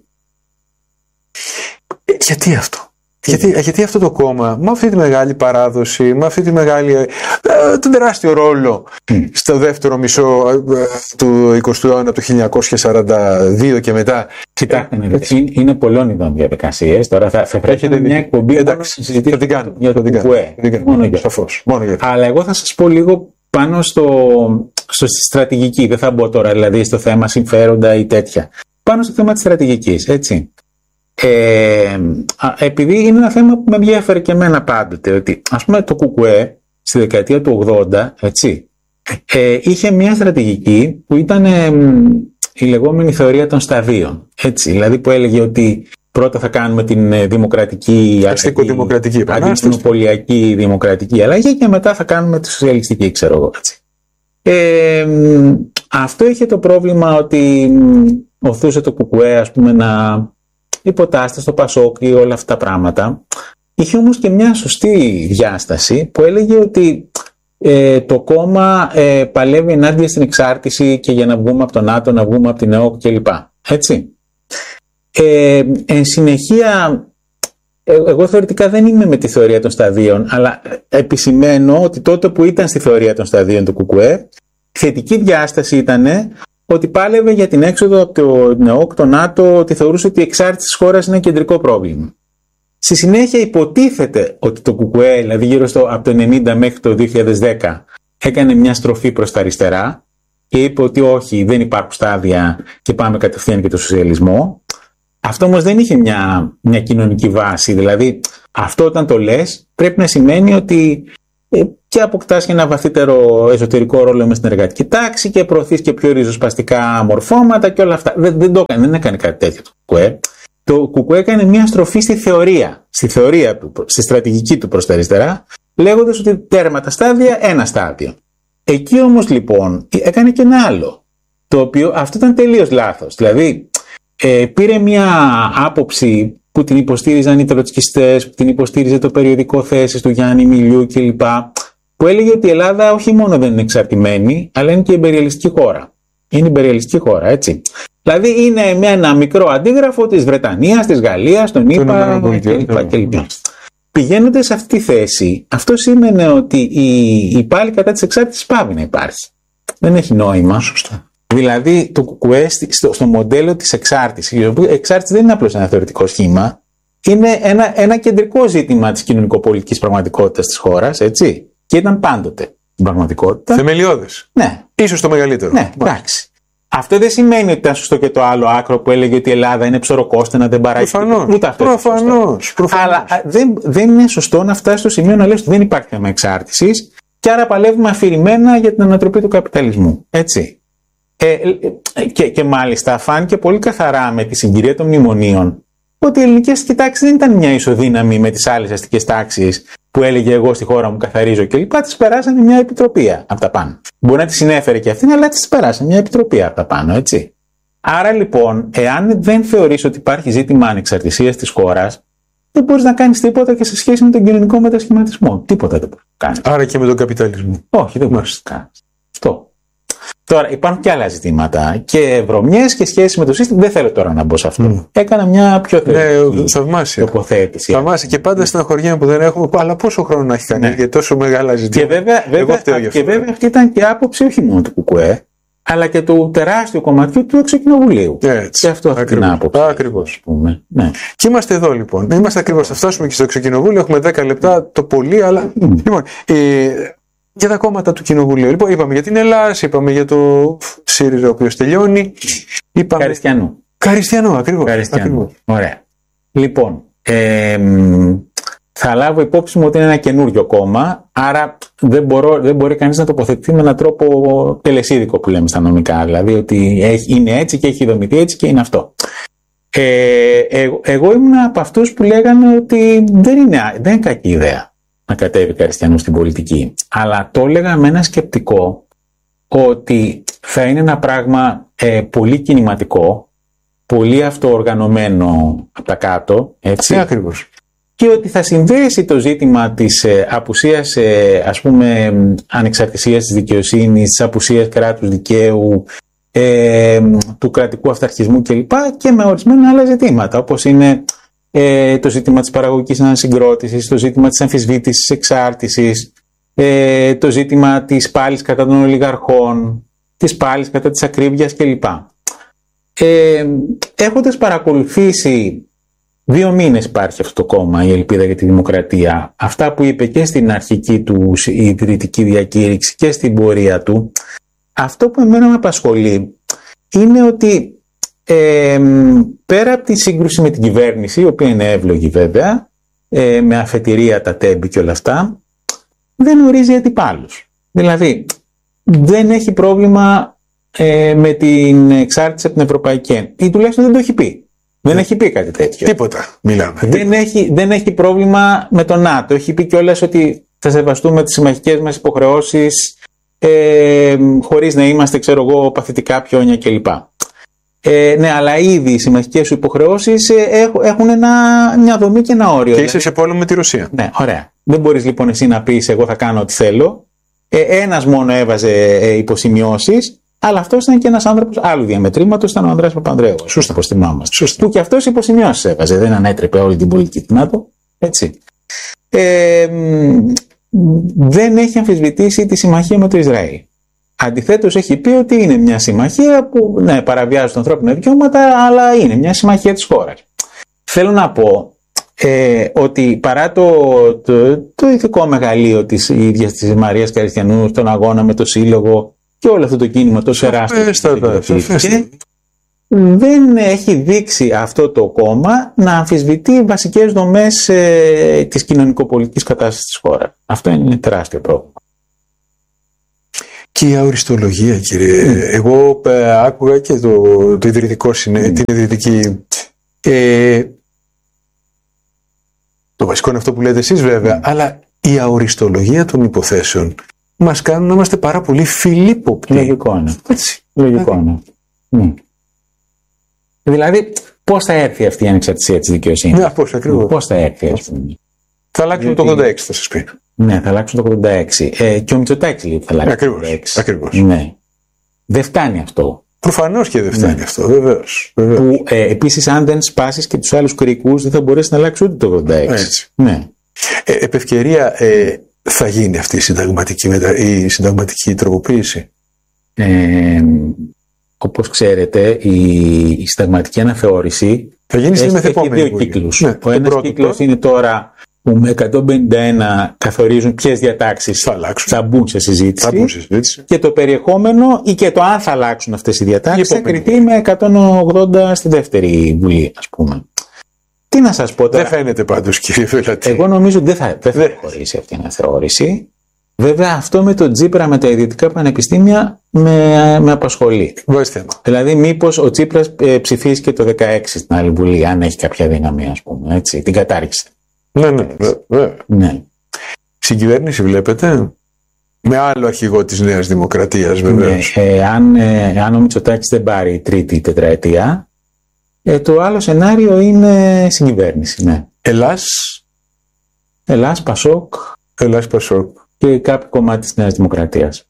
Γιατί αυτό? Γιατί, γιατί αυτό το κόμμα, με αυτή τη μεγάλη παράδοση, με αυτή τη μεγάλη, ε, τον τεράστιο ρόλο mm. στο δεύτερο μισό ε, του εικοστού αιώνα, από το χίλια εννιακόσια σαράντα δύο και μετά. Κοιτάξτε, ε, είναι, είναι πολλών ειδών διαδικασίες. Τώρα θα, θα έχετε μια εκπομπή εντάξει, να συζητήσουμε την κάνω, για το κουκουέ. Σαφώς. Μόνο για Αλλά εγώ θα σας πω λίγο πάνω στο, στο στρατηγική. Δεν θα μπω τώρα δηλαδή στο θέμα συμφέροντα ή τέτοια. Πάνω στο θέμα της στρατηγικής, έτσι. Ε, επειδή είναι ένα θέμα που με ενδιαφέρει και εμένα πάντοτε, ότι ας πούμε το κουκουέ στη δεκαετία του ογδόντα, έτσι, ε, είχε μια στρατηγική που ήταν ε, η λεγόμενη θεωρία των σταδίων, έτσι, δηλαδή που έλεγε ότι πρώτα θα κάνουμε την δημοκρατική αστικο-δημοκρατική αντιμονοπολιακή δημοκρατική αλλαγή και μετά θα κάνουμε τη σοσιαλιστική, ξέρω εγώ, έτσι. Ε, αυτό είχε το πρόβλημα ότι οθούσε το κουκουέ, ας πούμε, να υποτάσσεται στο Πασόκ ή όλα αυτά τα πράγματα. Είχε όμως και μια σωστή διάσταση που έλεγε ότι ε, το κόμμα ε, παλεύει ενάντια στην εξάρτηση και για να βγούμε από το ΝΑΤΟ, να βγούμε από την ΕΟΚ κλπ. Έτσι. Ε, εν συνεχεία, ε, εγώ θεωρητικά δεν είμαι με τη θεωρία των σταδίων, αλλά επισημαίνω ότι τότε που ήταν στη θεωρία των σταδίων του ΚΚΕ, θετική διάσταση ήταν ότι πάλευε για την έξοδο από το ΝΕΟΚ, το ΝΑΤΟ, ότι θεωρούσε ότι η εξάρτηση της χώρας είναι κεντρικό πρόβλημα. Στη συνέχεια υποτίθεται ότι το ΚΚΕ, δηλαδή γύρω στο, από το ενενήντα μέχρι το δύο χιλιάδες δέκα, έκανε μια στροφή προς τα αριστερά και είπε ότι όχι, δεν υπάρχουν στάδια και πάμε κατευθείαν και το σοσιαλισμό. Αυτό όμως δεν είχε μια, μια κοινωνική βάση. Δηλαδή, αυτό όταν το λες πρέπει να σημαίνει ότι ε, και αποκτάς και ένα βαθύτερο εσωτερικό ρόλο μες στην εργατική τάξη και προωθείς και πιο ριζοσπαστικά μορφώματα και όλα αυτά. Δεν, δεν το έκανε, δεν έκανε κάτι τέτοιο το ΚΚΕ. Το ΚΚΕ έκανε μια στροφή στη θεωρία, στη θεωρία του, στη στρατηγική του προς τα αριστερά, λέγοντας ότι τέρμα τα στάδια, ένα στάδιο. Εκεί όμως λοιπόν έκανε και ένα άλλο, το οποίο αυτό ήταν τελείως λάθος. Δηλαδή ε, πήρε μια άποψη που την υποστήριζαν οι τροτσκιστές, που την υποστήριζε το περιοδικό Θέσεις του Γιάννη Μιλιού κλπ. Που έλεγε ότι η Ελλάδα όχι μόνο δεν είναι εξαρτημένη, αλλά είναι και ιμπεριαλιστική χώρα. Είναι ιμπεριαλιστική χώρα, έτσι. Δηλαδή είναι με ένα μικρό αντίγραφο της Βρετανίας, της Γαλλίας, των ΗΠΑ κλπ. Πηγαίνοντας σε αυτή τη θέση, αυτό σήμαινε ότι η, η πάλι κατά της εξάρτησης πάβει να υπάρχει. Δεν έχει νόημα. Σωστά. Δηλαδή το ΚΚΕ στο, στο μοντέλο της εξάρτησης, η εξάρτηση δεν είναι απλώς ένα θεωρητικό σχήμα, είναι ένα, ένα κεντρικό ζήτημα της κοινωνικοπολιτικής πραγματικότητας της χώρας, έτσι. Και ήταν πάντοτε την πραγματικότητα. Θεμελιώδες. Ναι. Ίσως το μεγαλύτερο. Ναι, εντάξει. Αυτό δεν σημαίνει ότι ήταν σωστό και το άλλο άκρο που έλεγε ότι η Ελλάδα είναι ψωροκόστενα, δεν παράγει. Προφανώς. Ούτε αυτό. Προφανώς. Αλλά δεν, δεν είναι σωστό να φτάσει στο σημείο να λες ότι δεν υπάρχει θέμα εξάρτησης και άρα παλεύουμε αφηρημένα για την ανατροπή του καπιταλισμού. Έτσι. Ε, και, και μάλιστα φάνηκε πολύ καθαρά με τη συγκυρία των μνημονίων ότι οι ελληνικές τάξεις δεν ήταν μια ισοδύναμη με τις άλλες αστικές τάξεις που έλεγε εγώ στη χώρα μου καθαρίζω κλπ. Τις περάσανε μια επιτροπία από τα πάνω. Μπορεί να τη συνέφερε και αυτήν, αλλά τις περάσανε μια επιτροπία από τα πάνω, έτσι. Άρα λοιπόν, εάν δεν θεωρείς ότι υπάρχει ζήτημα ανεξαρτησίας της χώρας, δεν μπορείς να κάνεις τίποτα και σε σχέση με τον κοινωνικό μετασχηματισμό. Τίποτα δεν μπορείς να κάνεις. Άρα και με τον καπιταλισμό. Όχι, δεν μπορείς να κάνεις. Αυτό. Τώρα υπάρχουν και άλλα ζητήματα και βρωμιές και σχέσεις με το σύστημα. Δεν θέλω τώρα να μπω σε αυτό. Mm. Έκανα μια πιο θαυμάσια τοποθέτηση. Θαυμάσια. Και πάντα στην αγχωριά που δεν έχουμε. Αλλά πόσο χρόνο να έχει κάνει, ναι, για τόσο μεγάλα ζητήματα. Και βέβαια, βέβαια, και βέβαια αυτή ήταν και άποψη όχι μόνο του ΚΚΕ, αλλά και του τεράστιου κομματιού του Εξωκοινοβουλίου. Έτσι. Και αυτό αυτή την άποψη. Ακριβώς. Ναι. Και είμαστε εδώ λοιπόν. Είμαστε ακριβώς. Θα φτάσουμε και στο Εξωκοινοβούλιο. Έχουμε δέκα λεπτά το πολύ, αλλά. Mm. Λοιπόν, ε, για τα κόμματα του Κοινοβουλίου. Λοιπόν, είπαμε για την Ελλάδα, είπαμε για το ΣΥΡΙΖΑ, ο οποίος τελειώνει. Είπαμε... Καριστιανού. Καριστιανού, ακριβώς. Καριστιανού. Ακριβώς. Ωραία. Λοιπόν, ε, θα λάβω υπόψη μου ότι είναι ένα καινούριο κόμμα, άρα δεν, μπορώ, δεν μπορεί κανείς να τοποθετηθεί με έναν τρόπο τελεσίδικο που λέμε στα νομικά. Δηλαδή ότι έχει, είναι έτσι και έχει δομηθεί έτσι και είναι αυτό. Ε, εγώ, εγώ ήμουν από αυτούς που λέγανε ότι δεν είναι, δεν είναι κακή ιδέα να κατέβει Καριστιανού στην πολιτική. Αλλά το έλεγα με ένα σκεπτικό ότι θα είναι ένα πράγμα ε, πολύ κινηματικό, πολύ αυτοοργανωμένο από τα κάτω, έτσι. Ε, ακριβώς. Και ότι θα συνδέσει το ζήτημα της ε, απουσίας, ε, ας πούμε, ανεξαρτησίας της δικαιοσύνης, της απουσίας κράτους δικαίου, ε, του κρατικού αυταρχισμού κλπ. Και με ορισμένα άλλα ζητήματα, όπως είναι ε, το ζήτημα της παραγωγικής ανασυγκρότησης, το ζήτημα της αμφισβήτησης της εξάρτησης, ε, το ζήτημα της πάλης κατά των ολιγαρχών, της πάλης κατά της ακρίβειας κλπ. Ε, έχοντας παρακολουθήσει δύο μήνες υπάρχει αυτό το κόμμα, η Ελπίδα για τη Δημοκρατία, αυτά που είπε και στην αρχική του ιδρυτική διακήρυξη και στην πορεία του, αυτό που εμένα με απασχολεί είναι ότι ε, πέρα από τη σύγκρουση με την κυβέρνηση, η οποία είναι εύλογη βέβαια, ε, με αφετηρία τα τέμπη και όλα αυτά, δεν ορίζει αντιπάλους. Δηλαδή δεν έχει πρόβλημα ε, με την εξάρτηση από την Ευρωπαϊκή Ένωση, ή τουλάχιστον δεν το έχει πει. Δεν έχει πει κάτι τέτοιο. Τίποτα. Μιλάμε. Δεν έχει, δεν έχει πρόβλημα με το ΝΑΤΟ. Έχει πει κιόλας ότι θα σεβαστούμε τις συμμαχικές μας υποχρεώσεις ε, χωρίς να είμαστε, ξέρω εγώ, παθητικά πιόνια κλπ. Ε, ναι, αλλά ήδη οι συμμαχικές σου υποχρεώσεις ε, έχουν ένα, μια δομή και ένα όριο. Και είσαι σε πόλεμο με τη Ρωσία. Ναι, ωραία. Δεν μπορείς λοιπόν εσύ να πεις εγώ θα κάνω ό,τι θέλω. Ε, ένας μόνο έβαζε ε, υποσημειώσεις. Αλλά αυτός ήταν και ένας άνθρωπος άλλου διαμετρήματος, ήταν ο Ανδρέας Παπανδρέου. Σωστά, όπως θυμάμαστε. Σωστά. Που και αυτός υποσημειώσεις έβαζε, δεν ανέτρεπε όλη την πολιτική του ΝΑΤΟ. Έτσι. Ε, δεν έχει αμφισβητήσει τη συμμαχία με το Ισραήλ. Αντιθέτως, έχει πει ότι είναι μια συμμαχία που ναι, παραβιάζει τα ανθρώπινα δικαιώματα, αλλά είναι μια συμμαχία της χώρας. Θέλω να πω ε, ότι παρά το, το, το ηθικό μεγαλείο της ίδιας της Μαρίας Καριστιανού στον αγώνα με το Σύλλογο και όλο αυτό το κίνημα τόσο τεράστιο, δεν έχει δείξει αυτό το κόμμα να αμφισβητεί βασικές δομές ε, της κοινωνικοπολιτικής κατάστασης της χώρας. Αυτό είναι τεράστιο πρόβλημα. Και η αοριστολογία, κύριε. Mm. Εγώ ε, άκουγα και το, το ιδρυτικό συνέ, mm. την ιδρυτική. Ε, το βασικό είναι αυτό που λέτε εσείς βέβαια, mm. αλλά η αοριστολογία των υποθέσεων μας κάνουν να είμαστε πάρα πολύ φιλίποπτοι. Λογικό είναι. Έτσι. Λογικό είναι. Mm. Δηλαδή, πώς θα έρθει αυτή η ανεξαρτησία της δικαιοσύνης. Ναι, πώς ακριβώς. Πώς θα έρθει αυτή. Θα αλλάξουν το ογδόντα έξι, θα σας πει. Ναι, θα αλλάξουν το ογδόντα έξι. Ε, και ο Μητσοτάκης λέει θα αλλάξει ακριβώς, το ογδόντα έξι. Ακριβώς. Ναι. Δεν φτάνει αυτό. Προφανώς και δεν φτάνει ναι. αυτό, βεβαίως. Που ε, επίσης, αν δεν σπάσεις και τους άλλους κρίκους, δεν θα μπορέσει να αλλάξει ούτε το ογδόντα έξι. Έτσι. Ναι. Ε, επ' ευκαιρία, ε, θα γίνει αυτή η συνταγματική, μετα... η συνταγματική τροποποίηση. Ε, όπως ξέρετε, η, η συνταγματική αναθεώρηση θα γίνει έχει, έχει δύο κύκλους. Ναι, ο ένας κύκλος είναι τώρα που με εκατόν πενήντα ένα καθορίζουν ποιες διατάξεις θα, θα μπουν σε συζήτηση, θα μπουν σε συζήτηση και το περιεχόμενο ή και το αν θα αλλάξουν αυτές οι διατάξεις θα κριθεί με εκατόν ογδόντα στη δεύτερη Βουλή, ας πούμε. Τι να σας πω τώρα. Δεν φαίνεται πάντως, κύριε Βελατή. Εγώ νομίζω ότι δεν θα, δεν θα χωρίσει αυτή η αναθεώρηση. Βέβαια, αυτό με το Τσίπρα, με τα ιδιωτικά πανεπιστήμια, με, με απασχολεί. Βάζει θέμα. Δηλαδή, μήπως ο Τσίπρας ε, ψηφίσει και το δεκαέξι στην άλλη Βουλή, αν έχει κάποια δύναμη, ας πούμε, έτσι, την κατάρριξη. Ναι, ναι, βέβαια. Ναι. Συγκυβέρνηση βλέπετε, με άλλο αρχηγό της Νέας Δημοκρατίας, βεβαίως. Ναι, ε, αν, ε, αν ο Μητσοτάκης δεν πάρει τρίτη τετραετία, ε, το άλλο σενάριο είναι συγκυβέρνηση, ναι. Ελλάς. Ελλάς, Πασόκ. Ελλάς, Πασόκ. Και κάποιο κομμάτι της Νέας Δημοκρατίας.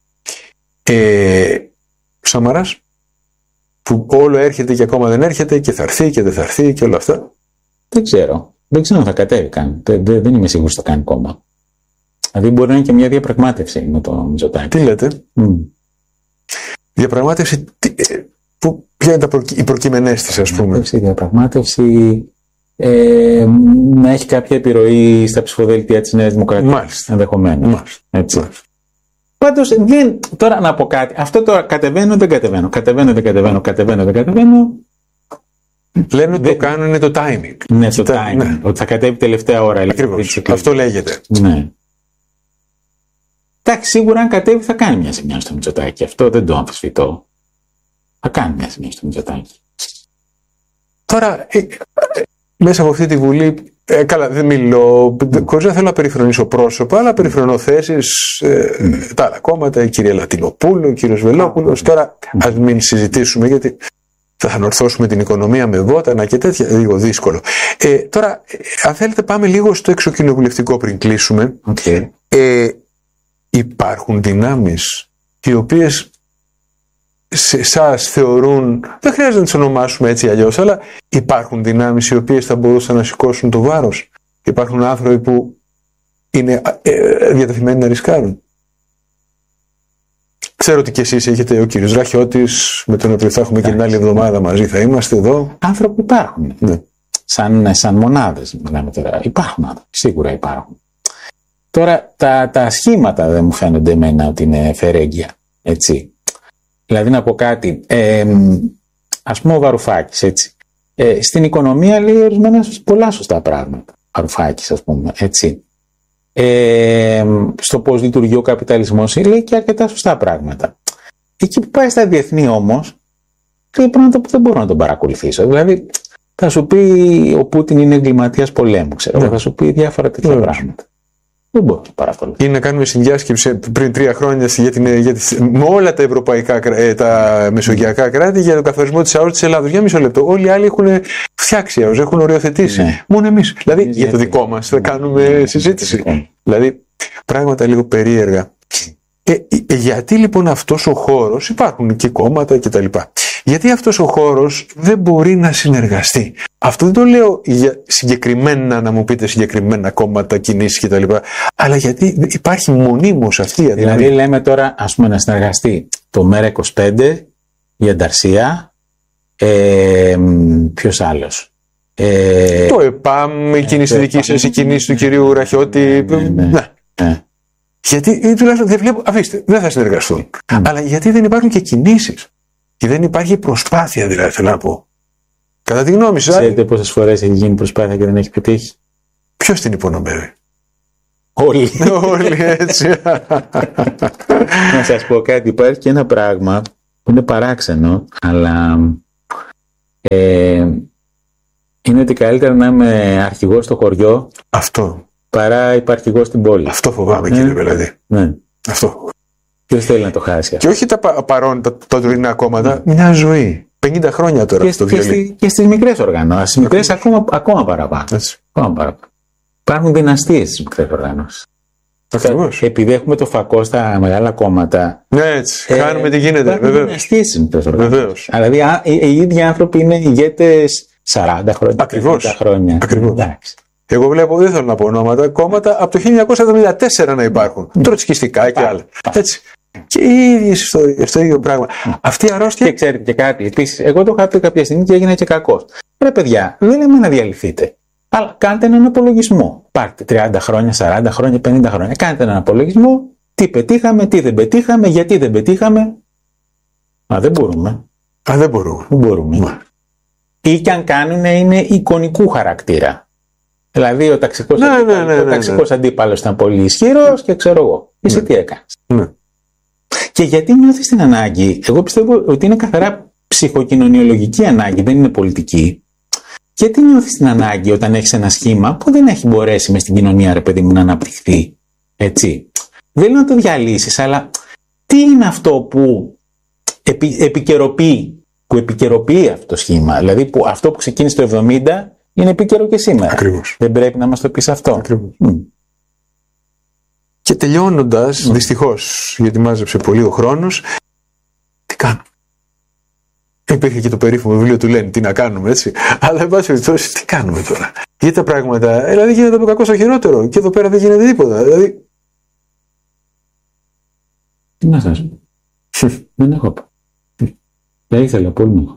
Ε, Σαμαράς, που όλο έρχεται και ακόμα δεν έρχεται και θα έρθει και δεν θα έρθει και όλα αυτά. Δεν ξέρω. Δεν ξέρω αν θα κατέβει καν. Δεν, δεν είμαι σίγουρος ότι θα κάνει κόμμα. Δηλαδή μπορεί να είναι και μια διαπραγμάτευση με το Μητσοτάκη. Τι λέτε. Mm. Διαπραγμάτευση. Τι, που, ποια είναι τα προ, οι προκειμενές της, ας πούμε. Διαπραγμάτευση. Ε, να έχει κάποια επιρροή στα ψηφοδέλτια της Νέας Δημοκρατίας. Μάλιστα. Ενδεχομένως. Μάλιστα. Έτσι. Μάλιστα. Πάντως, δεν, τώρα να πω κάτι. Αυτό τώρα κατεβαίνω, δεν κατεβαίνω. Κατεβαίνω, δεν κατεβαίνω. Κατεβαίνω, δεν κατεβαίνω. Λένε ότι το κάνουν είναι το timing. Ναι, το timing. Ναι. Ότι θα κατέβει τελευταία ώρα. Ακριβώς. Αυτό λέγεται. Ναι. Εντάξει, σίγουρα αν κατέβει θα κάνει μια ζημιά στο Μητσοτάκη. Αυτό δεν το αμφισβητώ. Θα κάνει μια ζημιά στο Μητσοτάκη. Τώρα, ε, ε, μέσα από αυτή τη Βουλή, ε, καλά, δεν μιλώ, mm. χωρίς να θέλω να περιφρονήσω πρόσωπα, αλλά περιφρονώ θέσεις, ε, mm. τα άλλα κόμματα, η κυρία Λατινοπούλου, ο κύριος Βελόπουλος. Mm. Τώρα, ας μην συζητήσουμε, γιατί θα ανορθώσουμε την οικονομία με βότανα και τέτοια, λίγο δύσκολο. Ε, τώρα, αν θέλετε, πάμε λίγο στο εξοκοινοβουλευτικό πριν κλείσουμε. Okay. Ε, υπάρχουν δυνάμεις οι οποίες σε εσάς θεωρούν, δεν χρειάζεται να τις ονομάσουμε έτσι αλλιώς, αλλά υπάρχουν δυνάμεις οι οποίες θα μπορούσαν να σηκώσουν το βάρος. Υπάρχουν άνθρωποι που είναι ε, διατεθειμένοι να ρισκάρουν. Ξέρω ότι και εσείς έχετε, ο κύριος Ραχιώτης, με τον οποίο θα έχουμε και την άλλη εβδομάδα μαζί, θα είμαστε εδώ. Άνθρωποι υπάρχουν. Ναι. Σαν, σαν μονάδες μιλάμε τώρα. Υπάρχουν άνθρωποι, σίγουρα υπάρχουν. Τώρα τα, τα σχήματα δεν μου φαίνονται εμένα ότι είναι φερέγγια. Έτσι. Δηλαδή να πω κάτι, ε, ας πούμε ο Βαρουφάκης, έτσι. Ε, στην οικονομία λέει ορισμένα πολλά σωστά πράγματα. Βαρουφάκης, ας πούμε, έτσι. Ε, στο πώς λειτουργεί ο καπιταλισμός λέει και αρκετά σωστά πράγματα. Εκεί που πάει στα διεθνή όμως, λέει πράγματα που δεν μπορώ να τον παρακολουθήσω. Δηλαδή θα σου πει ο Πούτιν είναι εγκληματίας πολέμου, ξέρω. Yeah. Θα σου πει διάφορα τέτοια yeah. πράγματα. Δεν μπορώ να παρακολουθήσω. Ή να κάνουμε συνδιάσκεψη πριν τρία χρόνια για την, για τη, με όλα τα ευρωπαϊκά, τα μεσογειακά κράτη για τον καθορισμό της ΑΟΣ της Ελλάδος. Για μισό λεπτό. Όλοι οι άλλοι έχουν φτιάξει ΑΟΣ, έχουν οριοθετήσει. Ναι. Μόνο εμείς. Δηλαδή εμείς για το δικό μας θα κάνουμε ναι. συζήτηση. Ναι. Δηλαδή πράγματα λίγο περίεργα. Ε, ε, γιατί λοιπόν αυτός ο χώρος, υπάρχουν και κόμματα κτλ. Γιατί αυτός ο χώρος δεν μπορεί να συνεργαστεί. Αυτό δεν το λέω για συγκεκριμένα, να μου πείτε συγκεκριμένα κόμματα, κινήσεις κτλ. Αλλά γιατί υπάρχει μονίμως αυτή η αδυναμία. Δηλαδή λέμε τώρα, ας πούμε, να συνεργαστεί το ΜΕΡΑ είκοσι πέντε, η Ανταρσία, ε, ποιος άλλος. Ε, το ΕΠΑΜ, η κίνηση δική σας, η κίνηση του κυρίου Ραχιώτη. Ναι, ναι, ναι. Ναι. Γιατί τουλάχιστον δεν βλέπω, αφήστε, δεν θα συνεργαστούν. Mm. Αλλά γιατί δεν υπάρχουν και κινήσεις. Και δεν υπάρχει προσπάθεια, δηλαδή, θέλω να πω. Κατά τη γνώμη σας. Ξέρετε πόσες φορές έχει γίνει προσπάθεια και δεν έχει πετύχει? Ποιος την υπονομεύει? Όλοι. Όλοι, έτσι. Να σας πω κάτι, υπάρχει και ένα πράγμα που είναι παράξενο, αλλά ε, είναι ότι καλύτερα να είμαι αρχηγός στο χωριό. Αυτό. Παρά υπαρχηγός στην πόλη. Αυτό φοβάμαι, ε, κύριε Πελέτη. Ναι. Αυτό. Ποιος θέλει να το χάσει? Και όχι τα πα, παρόν, τα, τα τωρινά κόμματα, mm. μια ζωή. πενήντα χρόνια τώρα και, αυτό και, στη, και στις μικρές οργανώσεις. Στις μικρές ακόμα, ακόμα παραπάνω. Ακόμα παραπάνω. Υπάρχουν δυναστείες στις μικρές οργανώσεις. Ακριβώς. Επειδή έχουμε το φακό στα μεγάλα κόμματα. Ναι, έτσι. Ε, χάνουμε τι γίνεται. Υπάρχουν δυναστείες στις μικρές οργανώσεις. Βεβαίως. Δηλαδή, α, οι, οι ίδιοι άνθρωποι είναι ηγέτες σαράντα χρόνια. Ακριβώς. Χρόνια. Ακριβώς. Εντάξει. Εγώ βλέπω, δεν θέλω να πω ονόματα, κόμματα από το χίλια εννιακόσια εβδομήντα τέσσερα να υπάρχουν. Mm. Τροτσκιστικά και άλλα. Έτσι. Και οι ίδιες ιστορίες, το ίδιο πράγμα. Mm. Αυτή η αρρώστια. Και ξέρετε και κάτι. Επίσης, εγώ το είχα πει κάποια στιγμή και έγινα και κακός. Ρε παιδιά, δεν λέμε να διαλυθείτε. Αλλά κάντε έναν απολογισμό. Πάρτε τριάντα χρόνια, σαράντα χρόνια, πενήντα χρόνια. Κάντε έναν απολογισμό. Τι πετύχαμε, τι δεν πετύχαμε, γιατί δεν πετύχαμε. Μα δεν μπορούμε. Α, δεν μπορούμε. Δεν μπορούμε. Mm. Ή και αν κάνουν είναι εικονικού χαρακτήρα. Δηλαδή ο ταξικός, ναι, αντίπαλος, ναι, ναι, ναι, ο ταξικός ναι. αντίπαλος ήταν πολύ ισχυρός και ξέρω εγώ. Εσύ ναι. τι έκανες. Ναι. Και γιατί νιώθεις την ανάγκη? Εγώ πιστεύω ότι είναι καθαρά ψυχοκοινωνιολογική ανάγκη, δεν είναι πολιτική. Γιατί νιώθεις την ανάγκη όταν έχεις ένα σχήμα που δεν έχει μπορέσει μες στην κοινωνία, ρε παιδί μου, να αναπτυχθεί? Έτσι. Δεν λέω να το διαλύσεις, αλλά τι είναι αυτό που επι, επικαιροποιεί, που επικαιροποιεί αυτό το σχήμα? Δηλαδή που αυτό που ξεκίνησε το εβδομήντα είναι επίκαιρο και σήμερα. Ακριβώς. Δεν πρέπει να μας το πεις αυτό? Ακριβώς. Mm. Και τελειώνοντας, mm. δυστυχώς, γιατί μάζεψε πολύ ο χρόνος, τι κάνω? Υπήρχε και το περίφημο βιβλίο του Λένιν, τι να κάνουμε, έτσι. Αλλά εν πάση περιπτώσει, τι κάνουμε τώρα? Γιατί τα πράγματα, δηλαδή γίνεται από κακό στο χειρότερο. Και εδώ πέρα δεν γίνεται τίποτα. Δηλαδή. Τι να σας πω? Δεν έχω πω. Δεν ήθελα πολύ να έχω.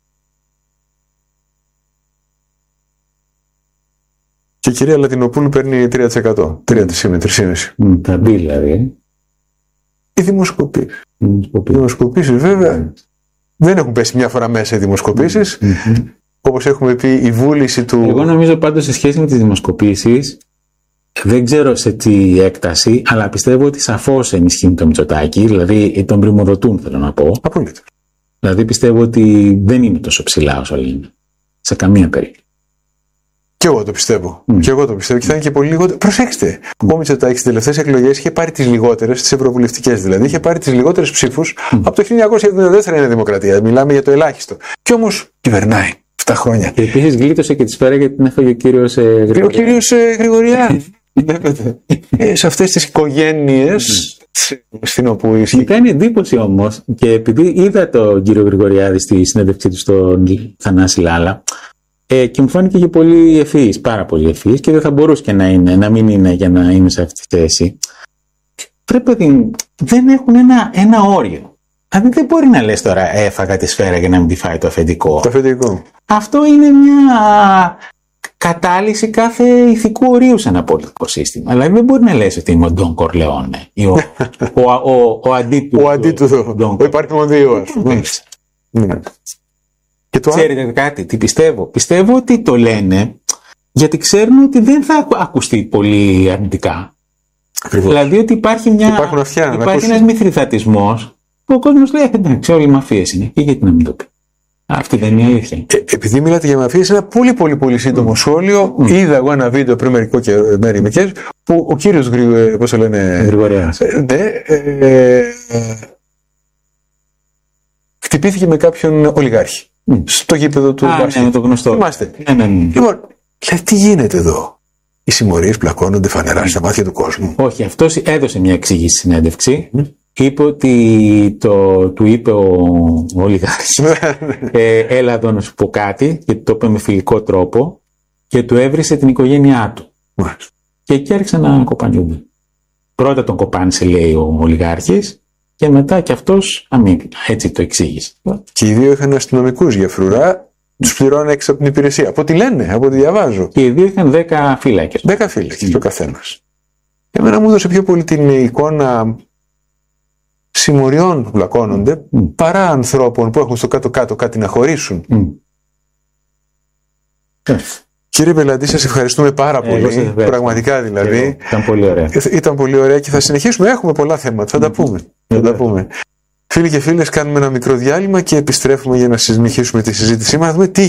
Και η κυρία Λατινοπούλου παίρνει τρία τοις εκατό. τρία τοις εκατό, τρία κόμμα πέντε. Θα μπει δηλαδή. Οι δημοσκοπήσεις. Οι δημοσκοπήσεις βέβαια δεν έχουν πέσει μια φορά μέσα οι δημοσκοπήσεις. Mm-hmm. Όπως έχουμε πει, η βούληση του. Εγώ νομίζω πάντως σε σχέση με τις δημοσκοπήσεις, δεν ξέρω σε τι έκταση, αλλά πιστεύω ότι σαφώς ενισχύουν το Μητσοτάκη, δηλαδή τον πρημοδοτούν, θέλω να πω. Απολύτως. Δηλαδή πιστεύω ότι δεν είναι τόσο ψηλά όσο λένε. Σε καμία περίπτωση. Και εγώ το πιστεύω. Mm. Και εγώ το πιστεύω. Και θα είναι και πολύ λιγότερο. Προσέξτε. Mm. Ο Μητσοτάκης στις τελευταίες εκλογές είχε πάρει τις λιγότερες, τις ευρωβουλευτικές δηλαδή, είχε πάρει τις λιγότερες ψήφους mm. από το χίλια εννιακόσια εβδομήντα τέσσερα είναι δημοκρατία. Μιλάμε για το ελάχιστο. Και όμως κυβερνάει εφτά χρόνια. Και επίσης γλίτωσε και τη σφαίρα γιατί την έφαγε ο κύριος ε, Γρηγοριάδη. Ο κύριος ε, Γρηγοριάδη. ε, σε αυτές τις οικογένειες. Mm. Στην όπου ισχύει. Μου κάνει εντύπωση όμως, και επειδή είδα τον κύριο Γρηγοριάδη στη συνέντευξή του στον Θανάση Λάλα. Ε, και μου φάνηκε και πολύ ευφυής, πάρα πολύ ευφυής, και δεν θα μπορούσε και να είναι, να μην είναι για να είναι σε αυτή τη θέση. Πρέπει, δεν έχουν ένα, ένα όριο. Δηλαδή δεν μπορεί να λες τώρα έφαγα τη σφαίρα για να μην τη φάει το αφεντικό. Το αφεντικό. Αυτό είναι μια κατάλυση κάθε ηθικού ορίου σε ένα πολιτικό σύστημα. Δηλαδή δεν μπορεί να λες ότι είναι ο Ντον Κορλεόνε ή ο, ο, ο, ο, ο αντίτου. Ο αντίτου, ο υπαριθμόν δύο, ας πούμε. Και το Ξέρετε άλλο. Κάτι, τι πιστεύω. Πιστεύω ότι το λένε γιατί ξέρουν ότι δεν θα ακουστεί πολύ αρνητικά. Ακριβώς. Δηλαδή ότι υπάρχει, μια, αυτιά, υπάρχει ένας μυθριδατισμός που ο κόσμος λέει εντάξει όλοι οι μαφίες είναι και γιατί να μην το πει. Αυτή δεν είναι η αλήθεια. Ε, επειδή μιλάτε για μαφίες, ένα πολύ πολύ πολύ σύντομο mm. σχόλιο. Mm. Είδα εγώ ένα βίντεο πριν μερικό και μέρη μερικές που ο κύριος Γρηγο, πώς το λένε, Γρηγοριάδης. Ε, ναι, ε, ε, χτυπήθηκε με κάποιον ολιγάρχη. Mm. Στο γήπεδο του μπάσκετ. Ναι, με το γνωστό. Θυμάστε. Ναι, ναι, ναι. Λοιπόν, δηλαδή τι γίνεται εδώ? Οι συμμορίες πλακώνονται φανερά στα μάτια του κόσμου. Όχι, αυτός έδωσε μια εξήγηση στη συνέντευξη. Mm. Είπε ότι το, του είπε ο, ο ολιγάρχης ε, έλα εδώ να σου πω κάτι, και το είπε με φιλικό τρόπο και του έβρισε την οικογένειά του. Mm. Και εκεί άρχισαν να κοπανιούνται. Πρώτα τον κοπάνισε, λέει, ο ολιγάρχης, και μετά και αυτός αμήνυτα. Έτσι το εξήγησε. Και οι δύο είχαν αστυνομικούς για φρουρά Τους πληρώνει έξω από την υπηρεσία. Από ό,τι λένε, από ό,τι διαβάζω. Και οι δύο είχαν δέκα φύλακες. Δέκα φύλακες mm. ο καθένας. Εμένα μου έδωσε πιο πολύ την εικόνα συμμοριών που πλακώνονται mm. παρά ανθρώπων που έχουν στο κάτω-κάτω κάτι να χωρίσουν. Mm. Yeah. Κύριε Πελαντή, σας ευχαριστούμε πάρα πολύ. Ε, Πραγματικά δηλαδή. Ε, ήταν πολύ ωραία. Ήταν πολύ ωραία και θα συνεχίσουμε. Έχουμε πολλά θέματα. Θα mm. τα πούμε. Mm. Θα τα πούμε. Φίλοι και φίλες, κάνουμε ένα μικρό διάλειμμα και επιστρέφουμε για να συνεχίσουμε τη συζήτησή μας. Να δούμε τι